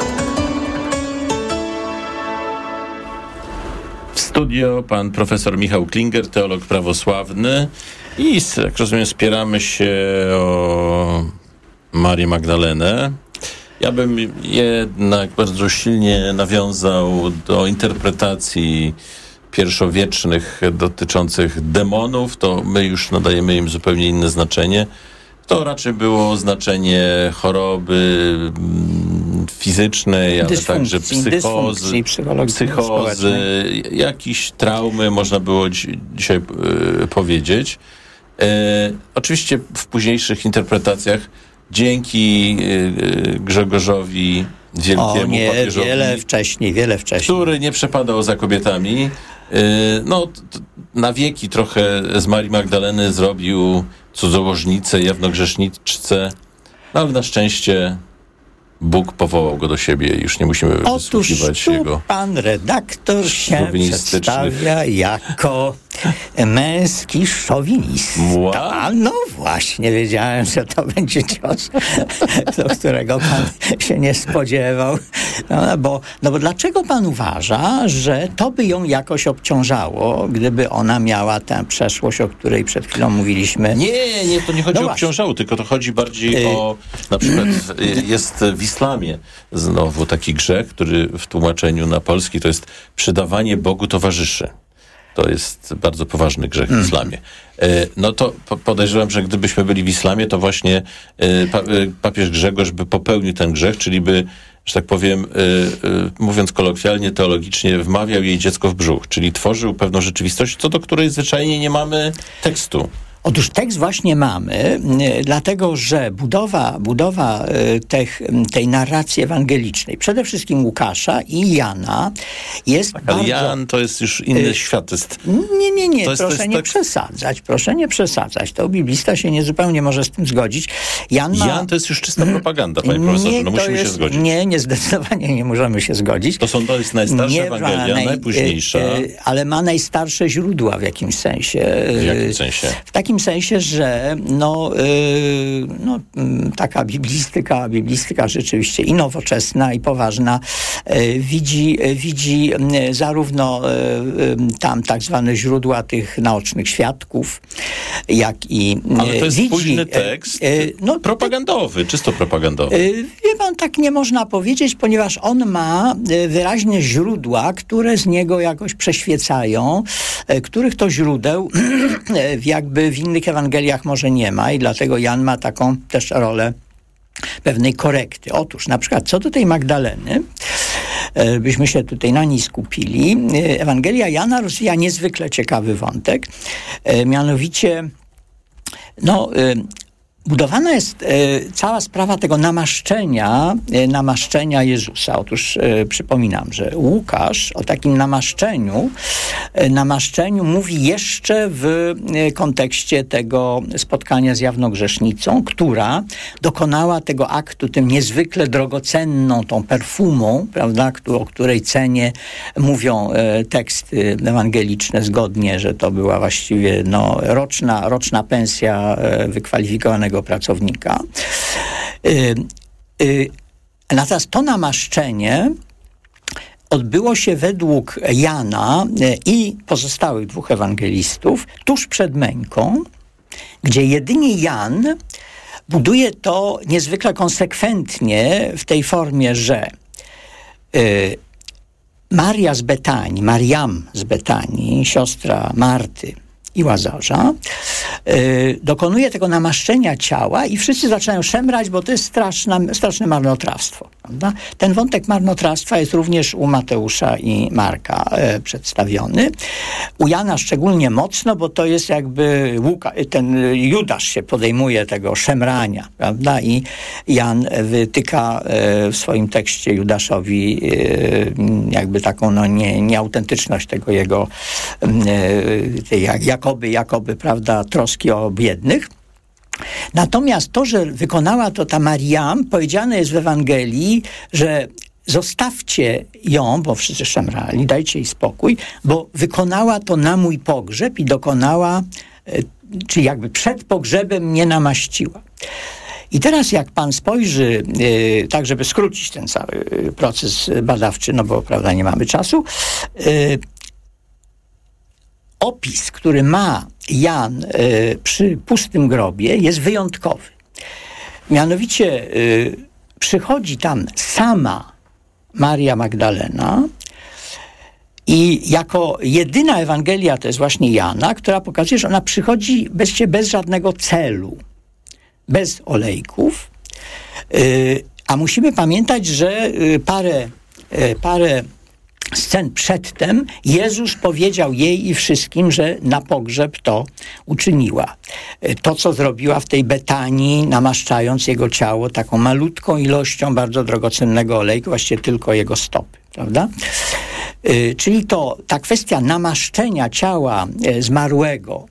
W studio pan profesor Michał Klinger, teolog prawosławny i jak rozumiem spieramy się o Marię Magdalenę. Ja bym jednak bardzo silnie nawiązał do interpretacji pierwszowiecznych dotyczących demonów. To my już nadajemy im zupełnie inne znaczenie. To raczej było znaczenie choroby fizycznej, ale także psychozy, jakieś traumy, można było dzisiaj powiedzieć. Oczywiście w późniejszych interpretacjach dzięki Grzegorzowi Wielkiemu, papieżowi, wiele wcześniej, który nie przepadał za kobietami, na wieki trochę z Marii Magdaleny zrobił cudzołożnicę, jawnogrzeszniczce, ale na szczęście Bóg powołał go do siebie i już nie musimy wysłuchiwać jego pan redaktor się przedstawia jako męski szowinista. No właśnie, wiedziałem, że to będzie cios, do którego pan się nie spodziewał. Bo dlaczego pan uważa, że to by ją jakoś obciążało, gdyby ona miała tę przeszłość, o której przed chwilą mówiliśmy? Nie, to nie chodzi o obciążało, tylko to chodzi bardziej o, na przykład jest w islamie znowu taki grzech, który w tłumaczeniu na polski to jest przydawanie Bogu towarzyszy. To jest bardzo poważny grzech w islamie. No to podejrzewam, że gdybyśmy byli w islamie, to właśnie papież Grzegorz by popełnił ten grzech, czyli by, że tak powiem, mówiąc kolokwialnie, teologicznie, wmawiał jej dziecko w brzuch, czyli tworzył pewną rzeczywistość, co do której zwyczajnie nie mamy tekstu. Otóż tekst właśnie mamy, dlatego że budowa tej narracji ewangelicznej, przede wszystkim Łukasza i Jana, jest ale Jan to jest już inny świat. Nie, proszę nie przesadzać. To biblista się zupełnie może z tym zgodzić. Jan to jest już czysta propaganda, panie profesorze, musimy się zgodzić. Nie, zdecydowanie nie możemy się zgodzić. To jest najstarsza Ewangelia, najpóźniejsza. Ale ma najstarsze źródła w jakimś sensie. W jakim sensie? W takim sensie, że taka biblistyka rzeczywiście i nowoczesna, i poważna widzi zarówno tam tak zwane źródła tych naocznych świadków, jak i ale to jest późny tekst propagandowy, czysto propagandowy. Wie pan, tak nie można powiedzieć, ponieważ on ma wyraźne źródła, które z niego jakoś przeświecają, których to źródeł jakby w innych Ewangeliach może nie ma i dlatego Jan ma taką też rolę pewnej korekty. Otóż na przykład co do tej Magdaleny, byśmy się tutaj na niej skupili, Ewangelia Jana rozwija niezwykle ciekawy wątek, mianowicie budowana jest cała sprawa tego namaszczenia Jezusa. Otóż przypominam, że Łukasz o takim namaszczeniu mówi jeszcze w kontekście tego spotkania z jawnogrzesznicą, która dokonała tego aktu tym niezwykle drogocenną, tą perfumą, prawda, o której cenie mówią teksty ewangeliczne zgodnie, że to była właściwie roczna pensja wykwalifikowanego pracownika. Natomiast to namaszczenie odbyło się według Jana i pozostałych dwóch ewangelistów tuż przed męką, gdzie jedynie Jan buduje to niezwykle konsekwentnie w tej formie, że Mariam z Betanii, siostra Marty i Łazarza, dokonuje tego namaszczenia ciała i wszyscy zaczynają szemrać, bo to jest straszne marnotrawstwo. Prawda? Ten wątek marnotrawstwa jest również u Mateusza i Marka przedstawiony. U Jana szczególnie mocno, bo to jest jakby ten Judasz się podejmuje tego szemrania, prawda? I Jan wytyka w swoim tekście Judaszowi jakby taką nieautentyczność tego jego jakoby, prawda, troski o biednych. Natomiast to, że wykonała to ta Mariam, powiedziane jest w Ewangelii, że zostawcie ją, bo wszyscy szemrali, dajcie jej spokój, bo wykonała to na mój pogrzeb i dokonała, czy jakby przed pogrzebem mnie namaściła. I teraz jak pan spojrzy, tak żeby skrócić ten cały proces badawczy, bo prawda nie mamy czasu, opis, który ma Jan przy pustym grobie, jest wyjątkowy. Mianowicie przychodzi tam sama Maria Magdalena i jako jedyna Ewangelia to jest właśnie Jana, która pokazuje, że ona przychodzi bez żadnego celu, bez olejków. A musimy pamiętać, że parę scen przedtem Jezus powiedział jej i wszystkim, że na pogrzeb to uczyniła. To, co zrobiła w tej Betanii, namaszczając jego ciało taką malutką ilością bardzo drogocennego olejku, właściwie tylko jego stopy, prawda? Czyli ta kwestia namaszczenia ciała zmarłego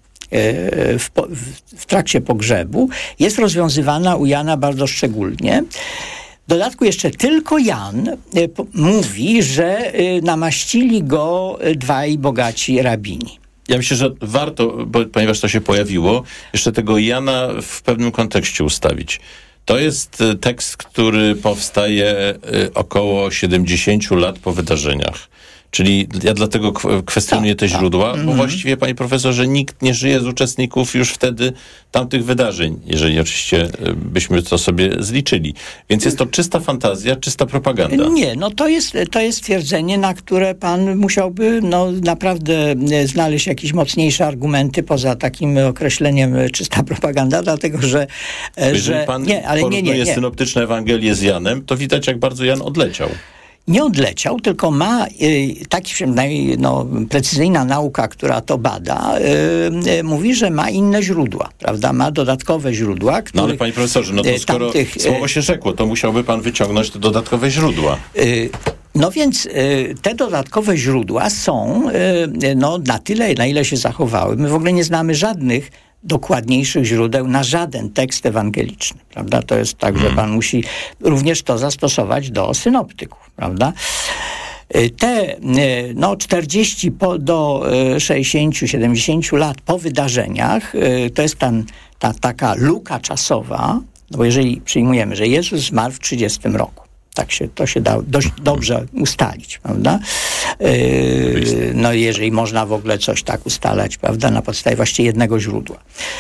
w trakcie pogrzebu jest rozwiązywana u Jana bardzo szczególnie. W dodatku jeszcze tylko Jan mówi, że namaścili go dwaj bogaci rabini. Ja myślę, że warto, ponieważ to się pojawiło, jeszcze tego Jana w pewnym kontekście ustawić. To jest tekst, który powstaje około 70 lat po wydarzeniach. Czyli ja dlatego kwestionuję te źródła, bo właściwie, panie profesorze, nikt nie żyje z uczestników już wtedy tamtych wydarzeń, jeżeli oczywiście byśmy to sobie zliczyli. Więc jest to czysta fantazja, czysta propaganda. Nie, to jest twierdzenie, na które pan musiałby naprawdę znaleźć jakieś mocniejsze argumenty poza takim określeniem czysta propaganda, dlatego że... Jeżeli pan porównuje synoptyczne Ewangelię z Janem, to widać, jak bardzo Jan odleciał. nie odleciał, tylko ma taki przynajmniej precyzyjna nauka, która to bada, mówi, że ma inne źródła, prawda? Ma dodatkowe źródła. No ale panie profesorze, no to skoro słowo się rzekło, to musiałby pan wyciągnąć te dodatkowe źródła. No więc te dodatkowe źródła są na tyle, na ile się zachowały. My w ogóle nie znamy żadnych dokładniejszych źródeł na żaden tekst ewangeliczny, prawda? To jest tak, że pan musi również to zastosować do synoptyków, prawda? Te 40 do 60-70 lat po wydarzeniach, to jest ta taka luka czasowa, no bo jeżeli przyjmujemy, że Jezus zmarł w 30 roku, to się da dość dobrze ustalić, prawda? No jeżeli można w ogóle coś tak ustalać, prawda, na podstawie właściwie jednego źródła.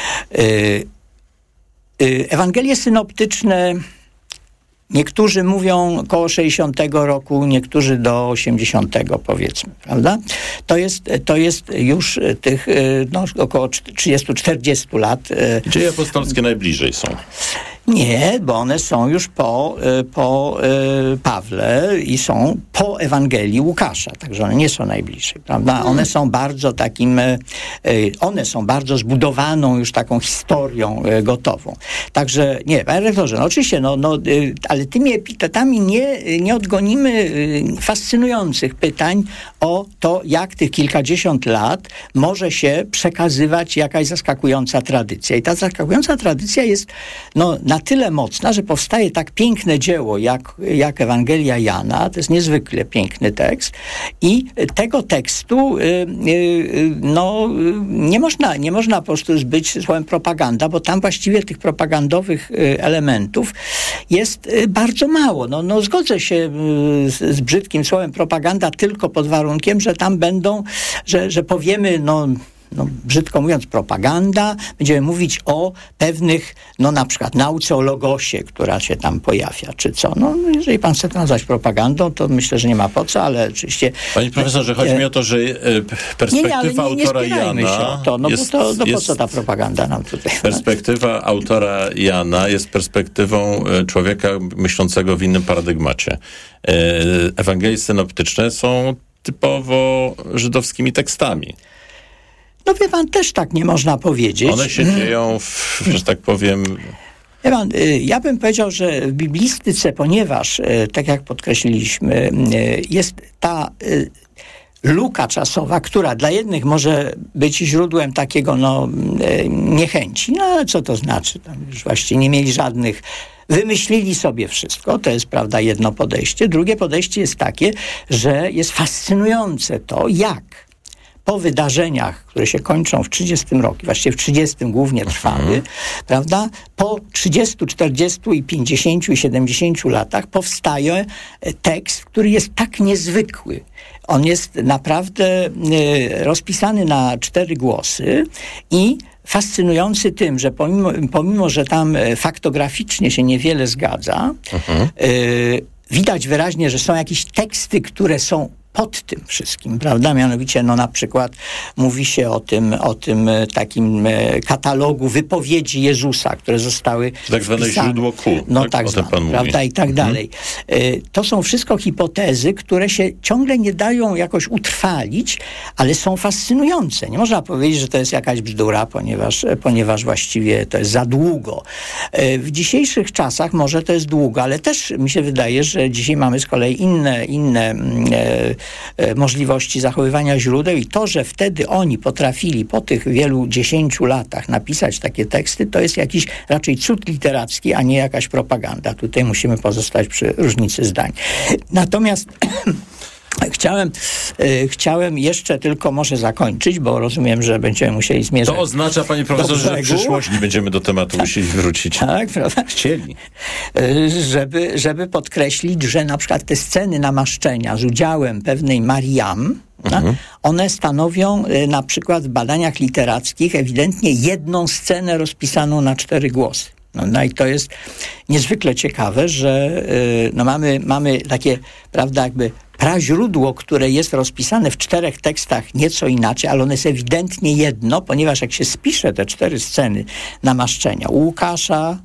Ewangelie synoptyczne, niektórzy mówią koło 60 roku, niektórzy do 80 powiedzmy, prawda? To jest już tych około 30-40 lat. Dzieje apostolskie najbliżej są. Nie, bo one są już po Pawle i są po Ewangelii Łukasza, także one nie są najbliżej, prawda? One są bardzo one są bardzo zbudowaną już taką historią gotową. Także nie, panie rektorze, oczywiście, ale tymi epitetami nie odgonimy fascynujących pytań o to, jak tych kilkadziesiąt lat może się przekazywać jakaś zaskakująca tradycja. I ta zaskakująca tradycja jest na tyle mocna, że powstaje tak piękne dzieło jak Ewangelia Jana. To jest niezwykle piękny tekst i tego tekstu nie można po prostu zbyć słowem propaganda, bo tam właściwie tych propagandowych elementów jest bardzo mało. Zgodzę się z brzydkim słowem propaganda tylko pod warunkiem, że tam będą, że powiemy brzydko mówiąc, propaganda. Będziemy mówić o pewnych, na przykład nauce o logosie, która się tam pojawia, czy co. Jeżeli pan chce to nazwać propagandą, to myślę, że nie ma po co, ale oczywiście... Panie profesorze, chodzi mi o to, że perspektywa autora Jana... się o to, po co ta propaganda nam tutaj? Perspektywa autora Jana jest perspektywą człowieka myślącego w innym paradygmacie. Ewangelie synoptyczne są typowo żydowskimi tekstami. Wie pan, też tak nie można powiedzieć. One się dzieją, że tak powiem... Wie pan, ja bym powiedział, że w biblistyce, ponieważ, tak jak podkreśliliśmy, jest ta luka czasowa, która dla jednych może być źródłem takiego niechęci. Ale co to znaczy? Tam już właściwie nie mieli żadnych... Wymyślili sobie wszystko, to jest, prawda, jedno podejście. Drugie podejście jest takie, że jest fascynujące to, jak po wydarzeniach, które się kończą w 30 roku, właściwie w 30 głównie trwały, prawda, po 30, 40 i 50 i 70 latach powstaje tekst, który jest tak niezwykły. On jest naprawdę rozpisany na 4 głosy i fascynujący tym, że pomimo że tam faktograficznie się niewiele zgadza, widać wyraźnie, że są jakieś teksty, które są pod tym wszystkim, prawda? Mianowicie, na przykład mówi się o tym takim katalogu wypowiedzi Jezusa, które zostały tak zwane źródło Q. Tak zwane, prawda? I tak dalej. To są wszystko hipotezy, które się ciągle nie dają jakoś utrwalić, ale są fascynujące. Nie można powiedzieć, że to jest jakaś bzdura, ponieważ właściwie to jest za długo. W dzisiejszych czasach może to jest długo, ale też mi się wydaje, że dzisiaj mamy z kolei inne możliwości zachowywania źródeł i to, że wtedy oni potrafili po tych wielu 10 latach napisać takie teksty, to jest jakiś raczej cud literacki, a nie jakaś propaganda. Tutaj musimy pozostać przy różnicy zdań. Natomiast Chciałem jeszcze tylko może zakończyć, bo rozumiem, że będziemy musieli zmierzać. To oznacza, panie profesorze, że w przyszłości będziemy do tematu musieli wrócić. Tak, prawda? Chcieli. Żeby podkreślić, że na przykład te sceny namaszczenia z udziałem pewnej Mariam, one stanowią na przykład w badaniach literackich ewidentnie jedną scenę rozpisaną na 4 głosy. I to jest niezwykle ciekawe, że mamy takie, prawda, jakby praźródło, które jest rozpisane w 4 tekstach nieco inaczej, ale one jest ewidentnie jedno, ponieważ jak się spisze te 4 sceny namaszczenia u Łukasza,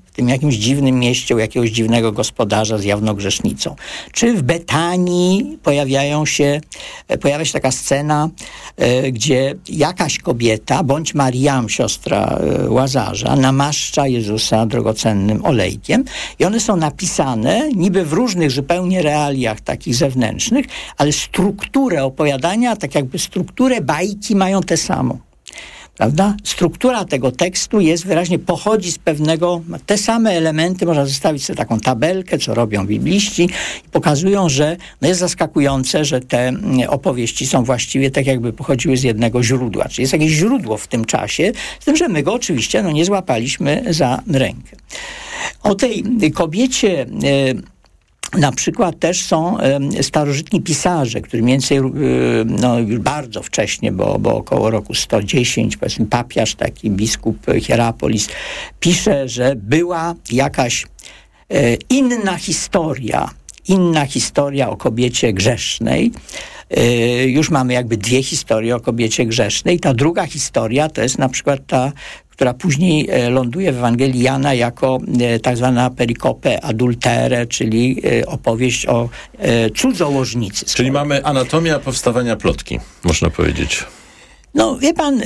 w tym jakimś dziwnym mieście u jakiegoś dziwnego gospodarza z jawną grzesznicą. Czy w Betanii pojawia się taka scena, gdzie jakaś kobieta, bądź Mariam, siostra Łazarza, namaszcza Jezusa drogocennym olejkiem i one są napisane niby w różnych zupełnie realiach takich zewnętrznych, ale strukturę opowiadania, tak jakby strukturę bajki mają tę samą. Prawda? Struktura tego tekstu wyraźnie pochodzi z pewnego, te same elementy, można zostawić sobie taką tabelkę, co robią bibliści i pokazują, że jest zaskakujące, że te opowieści są właściwie tak jakby pochodziły z jednego źródła. Czyli jest jakieś źródło w tym czasie, z tym, że my go oczywiście nie złapaliśmy za rękę. O tej kobiecie na przykład też są starożytni pisarze, którzy mniej więcej już bardzo wcześnie, bo około roku 110, powiedzmy papiarz, taki biskup Hierapolis, pisze, że była jakaś inna historia o kobiecie grzesznej. Już mamy jakby dwie historie o kobiecie grzesznej. Ta druga historia to jest na przykład ta, która później ląduje w Ewangelii Jana jako tak zwana pericope adultere, czyli opowieść o cudzołożnicy. Czyli mamy anatomia powstawania plotki, można powiedzieć. No, wie pan,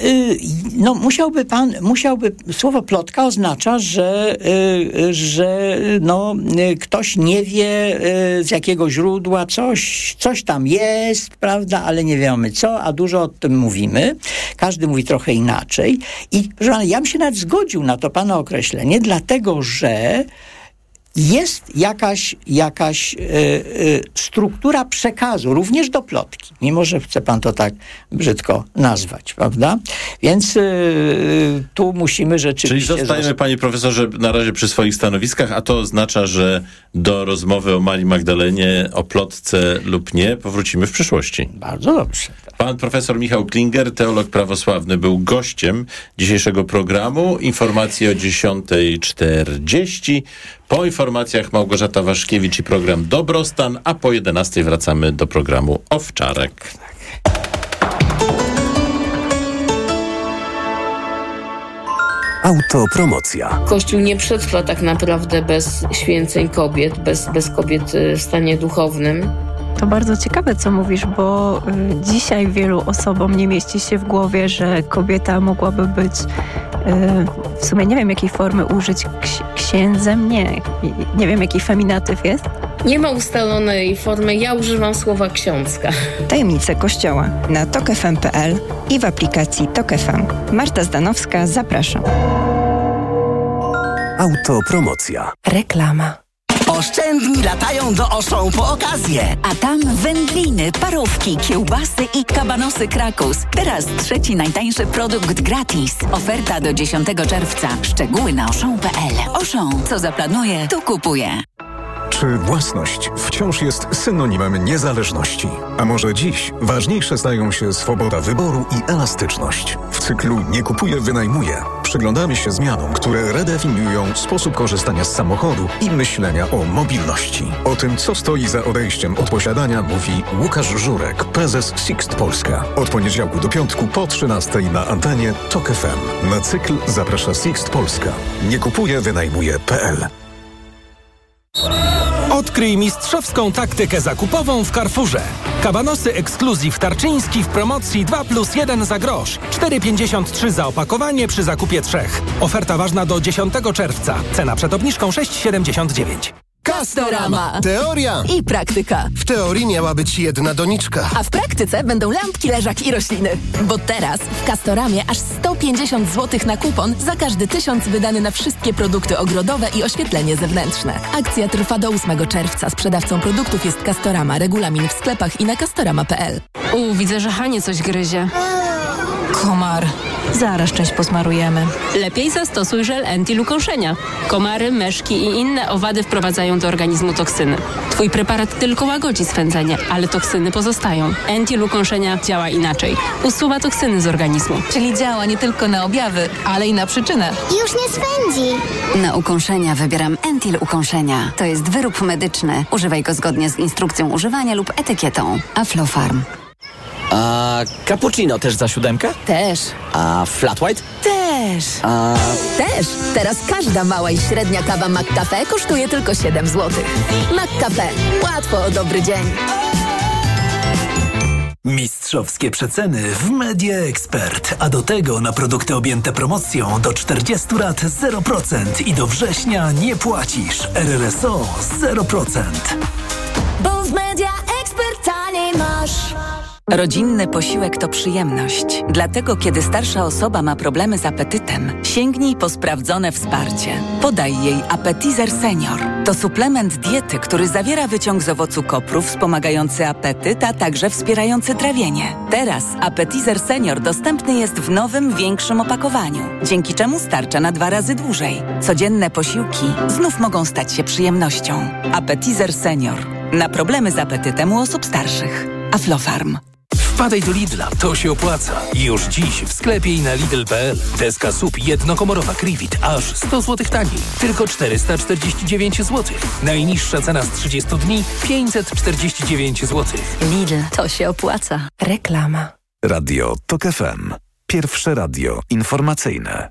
słowo plotka oznacza, że ktoś nie wie z jakiego źródła coś tam jest, prawda, ale nie wiemy co, a dużo o tym mówimy. Każdy mówi trochę inaczej. I proszę pana, ja bym się nawet zgodził na to pana określenie, dlatego że jest jakaś struktura przekazu, również do plotki, mimo że chce pan to tak brzydko nazwać, prawda? Więc tu musimy rzeczywiście... Czyli zostajemy, panie profesorze, na razie przy swoich stanowiskach, a to oznacza, że do rozmowy o Marii Magdalenie, o plotce lub nie, powrócimy w przyszłości. Bardzo dobrze. Pan profesor Michał Klinger, teolog prawosławny, był gościem dzisiejszego programu. Informacje o 10:40. Po informacjach Małgorzata Waszkiewicz i program Dobrostan, a po 11:00 wracamy do programu Owczarek. Autopromocja. Kościół nie przetrwa tak naprawdę bez święceń kobiet, bez kobiet w stanie duchownym. To bardzo ciekawe, co mówisz, bo dzisiaj wielu osobom nie mieści się w głowie, że kobieta mogłaby być, w sumie nie wiem jakiej formy użyć, księdzem, nie wiem jaki feminatyw jest. Nie ma ustalonej formy, ja używam słowa ksiądzka. Tajemnice Kościoła na tokfm.pl i w aplikacji Tok FM. Marta Zdanowska, zapraszam. Autopromocja. Reklama. Oszczędni latają do Auchan po okazję. A tam wędliny, parówki, kiełbasy i kabanosy Krakus. Teraz trzeci najtańszy produkt gratis. Oferta do 10 czerwca. Szczegóły na Auchan.pl. Auchan, co zaplanuje, to kupuje. Czy własność wciąż jest synonimem niezależności? A może dziś ważniejsze stają się swoboda wyboru i elastyczność? W cyklu Nie kupuję, wynajmuję przyglądamy się zmianom, które redefiniują sposób korzystania z samochodu i myślenia o mobilności. O tym, co stoi za odejściem od posiadania, mówi Łukasz Żurek, prezes Sixt Polska. Od poniedziałku do piątku po 13:00 na antenie Tok FM. Na cykl zaprasza Sixt Polska. Nie kupuję, wynajmuję.pl. Odkryj mistrzowską taktykę zakupową w Carrefourze. Kabanosy Exclusive Tarczyński w promocji 2+1 za grosz. 4,53 za opakowanie przy zakupie 3. Oferta ważna do 10 czerwca. Cena przed obniżką 6,79. Castorama. Teoria i praktyka. W teorii miała być jedna doniczka. A w praktyce będą lampki, leżak i rośliny. Bo teraz w Castoramie aż 150 zł na kupon za każdy 1000 wydany na wszystkie produkty ogrodowe i oświetlenie zewnętrzne. Akcja trwa do 8 czerwca. Sprzedawcą produktów jest Castorama. Regulamin w sklepach i na castorama.pl. Widzę, że Hanie coś gryzie. Komar. Zaraz część posmarujemy. Lepiej zastosuj żel Entil ukąszenia. Komary, myszki i inne owady wprowadzają do organizmu toksyny. Twój preparat tylko łagodzi swędzenie, ale toksyny pozostają. Entil ukąszenia działa inaczej. Usuwa toksyny z organizmu. Czyli działa nie tylko na objawy, ale i na przyczynę. Już nie swędzi. Na ukąszenia wybieram Entil ukąszenia. To jest wyrób medyczny. Używaj go zgodnie z instrukcją używania lub etykietą. Aflofarm. A cappuccino też za 7? Też. A flat white? Też. też. Też. Teraz każda mała i średnia kawa McCafe kosztuje tylko 7 zł. McCafe. Łatwo o dobry dzień. Mistrzowskie przeceny w Media Expert, a do tego na produkty objęte promocją do 40 lat 0% i do września nie płacisz. RRSO 0%. Bo w Media Expert taniej masz. Rodzinny posiłek to przyjemność. Dlatego, kiedy starsza osoba ma problemy z apetytem, sięgnij po sprawdzone wsparcie. Podaj jej Appetizer Senior. To suplement diety, który zawiera wyciąg z owocu kopru wspomagający apetyt, a także wspierający trawienie. Teraz Appetizer Senior dostępny jest w nowym, większym opakowaniu, dzięki czemu starcza na 2 razy dłużej. Codzienne posiłki znów mogą stać się przyjemnością. Appetizer Senior. Na problemy z apetytem u osób starszych. Aflofarm. Wpadaj do Lidla, to się opłaca. Już dziś w sklepie i na Lidl.pl. Deska SUP jednokomorowa Krivit aż 100 zł taniej. Tylko 449 zł. Najniższa cena z 30 dni 549 zł. Lidl, to się opłaca. Reklama. Radio TOK FM. Pierwsze radio informacyjne.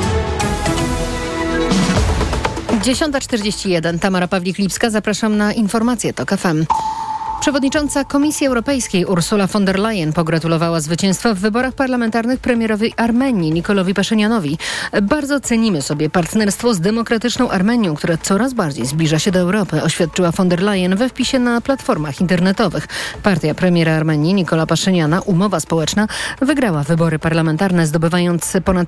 10:41. Tamara Pawlik-Lipska. Zapraszam na informacje TOK FM. Przewodnicząca Komisji Europejskiej Ursula von der Leyen pogratulowała zwycięstwa w wyborach parlamentarnych premierowi Armenii Nikolowi Paszynianowi. Bardzo cenimy sobie partnerstwo z demokratyczną Armenią, która coraz bardziej zbliża się do Europy, oświadczyła von der Leyen we wpisie na platformach internetowych. Partia premiera Armenii Nikola Paszyniana, Umowa Społeczna, wygrała wybory parlamentarne, zdobywając ponad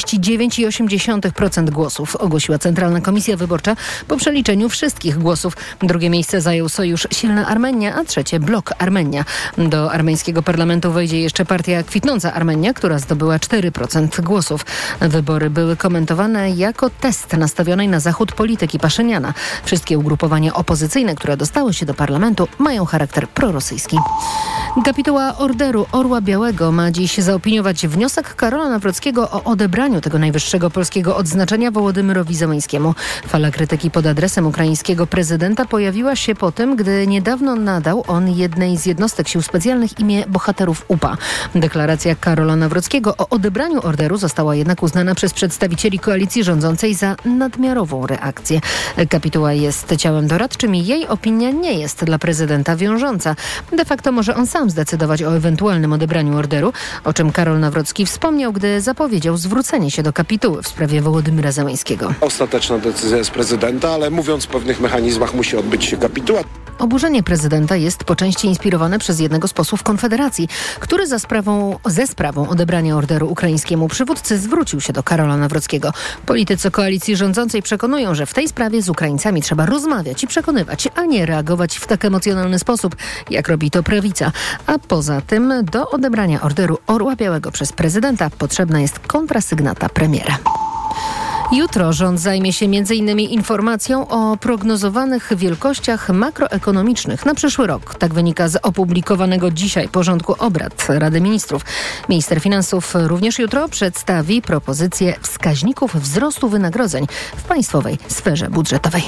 49,8% głosów, ogłosiła Centralna Komisja Wyborcza po przeliczeniu wszystkich głosów. Drugie miejsce zajął sojusz Silna Armenia, a trzecie Blok Armenia. Do armeńskiego parlamentu wejdzie jeszcze partia Kwitnąca Armenia, która zdobyła 4% głosów. Wybory były komentowane jako test nastawionej na zachód polityki Paszyniana. Wszystkie ugrupowania opozycyjne, które dostały się do parlamentu, mają charakter prorosyjski. Kapituła Orderu Orła Białego ma dziś zaopiniować wniosek Karola Nawrockiego o odebraniu tego najwyższego polskiego odznaczenia Wołodymyrowi Zełenskiemu. Fala krytyki pod adresem ukraińskiego prezydenta pojawiła się po tym, gdy niedawno nadał on jednej z jednostek sił specjalnych imię bohaterów UPA. Deklaracja Karola Nawrockiego o odebraniu orderu została jednak uznana przez przedstawicieli koalicji rządzącej za nadmiarową reakcję. Kapituła jest ciałem doradczym i jej opinia nie jest dla prezydenta wiążąca. De facto może on sam zdecydować o ewentualnym odebraniu orderu, o czym Karol Nawrocki wspomniał, gdy zapowiedział zwrócenie się do kapituły w sprawie Wołodymyra Zełenskiego. Ostateczna decyzja jest prezydenta, ale mówiąc w pewnych mechanizmach musi odbyć się kapituła. Oburzenie prezydenta jest po części inspirowane przez jednego z posłów Konfederacji, który ze sprawą odebrania orderu ukraińskiemu przywódcy zwrócił się do Karola Nawrockiego. Politycy koalicji rządzącej przekonują, że w tej sprawie z Ukraińcami trzeba rozmawiać i przekonywać, a nie reagować w tak emocjonalny sposób, jak robi to prawica. A poza tym do odebrania orderu Orła Białego przez prezydenta potrzebna jest kontrasygnata premiera. Jutro rząd zajmie się m.in. informacją o prognozowanych wielkościach makroekonomicznych na przyszły rok. Tak wynika z opublikowanego dzisiaj porządku obrad Rady Ministrów. Minister Finansów również jutro przedstawi propozycję wskaźników wzrostu wynagrodzeń w państwowej sferze budżetowej.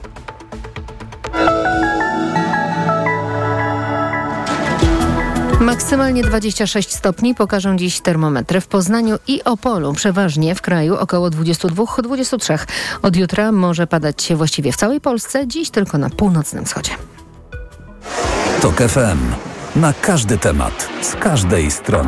Maksymalnie 26 stopni pokażą dziś termometry w Poznaniu i Opolu. Przeważnie w kraju około 22-23. Od jutra może padać właściwie w całej Polsce, dziś tylko na północnym wschodzie. TOK FM. Na każdy temat, z każdej strony.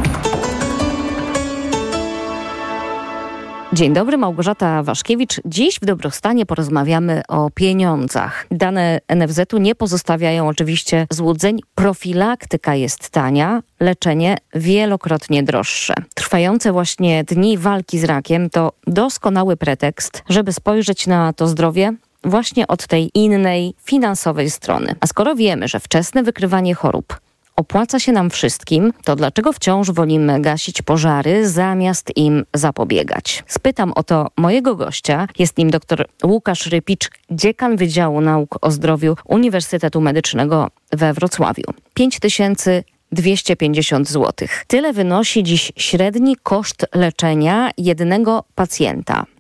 Dzień dobry, Małgorzata Waszkiewicz. Dziś w Dobrostanie porozmawiamy o pieniądzach. Dane NFZ-u nie pozostawiają oczywiście złudzeń. Profilaktyka jest tania, leczenie wielokrotnie droższe. Trwające właśnie dni walki z rakiem to doskonały pretekst, żeby spojrzeć na to zdrowie właśnie od tej innej, finansowej strony. A skoro wiemy, że wczesne wykrywanie chorób opłaca się nam wszystkim, to dlaczego wciąż wolimy gasić pożary, zamiast im zapobiegać? Spytam o to mojego gościa. Jest nim dr Łukasz Rypicz, dziekan Wydziału Nauk o Zdrowiu Uniwersytetu Medycznego we Wrocławiu. 5250 zł. Tyle wynosi dziś średni koszt leczenia jednego pacjenta.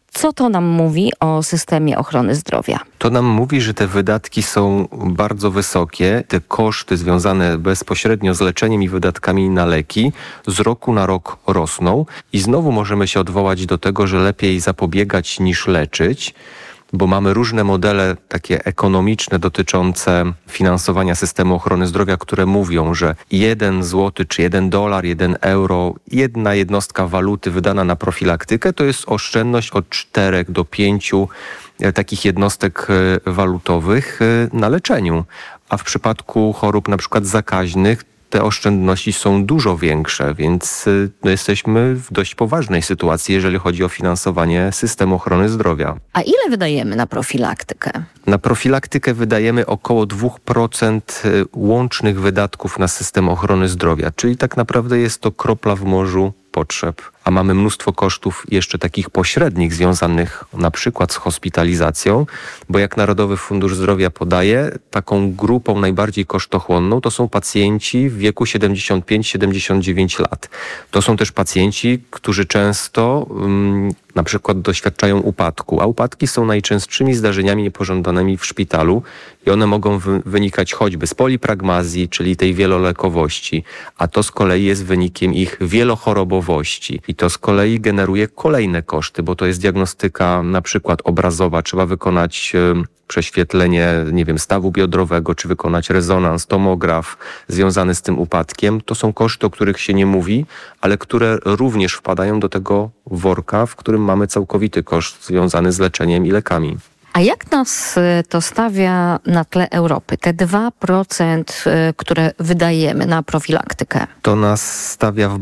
Co to nam mówi o systemie ochrony zdrowia? To nam mówi, że te wydatki są bardzo wysokie. Te koszty związane bezpośrednio z leczeniem i wydatkami na leki z roku na rok rosną i znowu możemy się odwołać do tego, że lepiej zapobiegać niż leczyć, bo mamy różne modele takie ekonomiczne dotyczące finansowania systemu ochrony zdrowia, które mówią, że 1 zł czy 1 dolar, 1 euro, jedna jednostka waluty wydana na profilaktykę to jest oszczędność od 4 do 5 takich jednostek walutowych na leczeniu. A w przypadku chorób na przykład zakaźnych te oszczędności są dużo większe, więc jesteśmy w dość poważnej sytuacji, jeżeli chodzi o finansowanie systemu ochrony zdrowia. A ile wydajemy na profilaktykę? Na profilaktykę wydajemy około 2% łącznych wydatków na system ochrony zdrowia, czyli tak naprawdę jest to kropla w morzu potrzeb. A mamy mnóstwo kosztów jeszcze takich pośrednich związanych na przykład z hospitalizacją, bo jak Narodowy Fundusz Zdrowia podaje, taką grupą najbardziej kosztochłonną to są pacjenci w wieku 75-79 lat. To są też pacjenci, którzy często na przykład doświadczają upadku, a upadki są najczęstszymi zdarzeniami niepożądanymi w szpitalu i one mogą wynikać choćby z polipragmazji, czyli tej wielolekowości, a to z kolei jest wynikiem ich wielochorobowości. I to z kolei generuje kolejne koszty, bo to jest diagnostyka na przykład obrazowa, trzeba wykonać prześwietlenie, stawu biodrowego, czy wykonać rezonans, tomograf związany z tym upadkiem. To są koszty, o których się nie mówi, ale które również wpadają do tego worka, w którym mamy całkowity koszt związany z leczeniem i lekami. A jak nas to stawia na tle Europy? Te 2%, które wydajemy na profilaktykę? To nas stawia w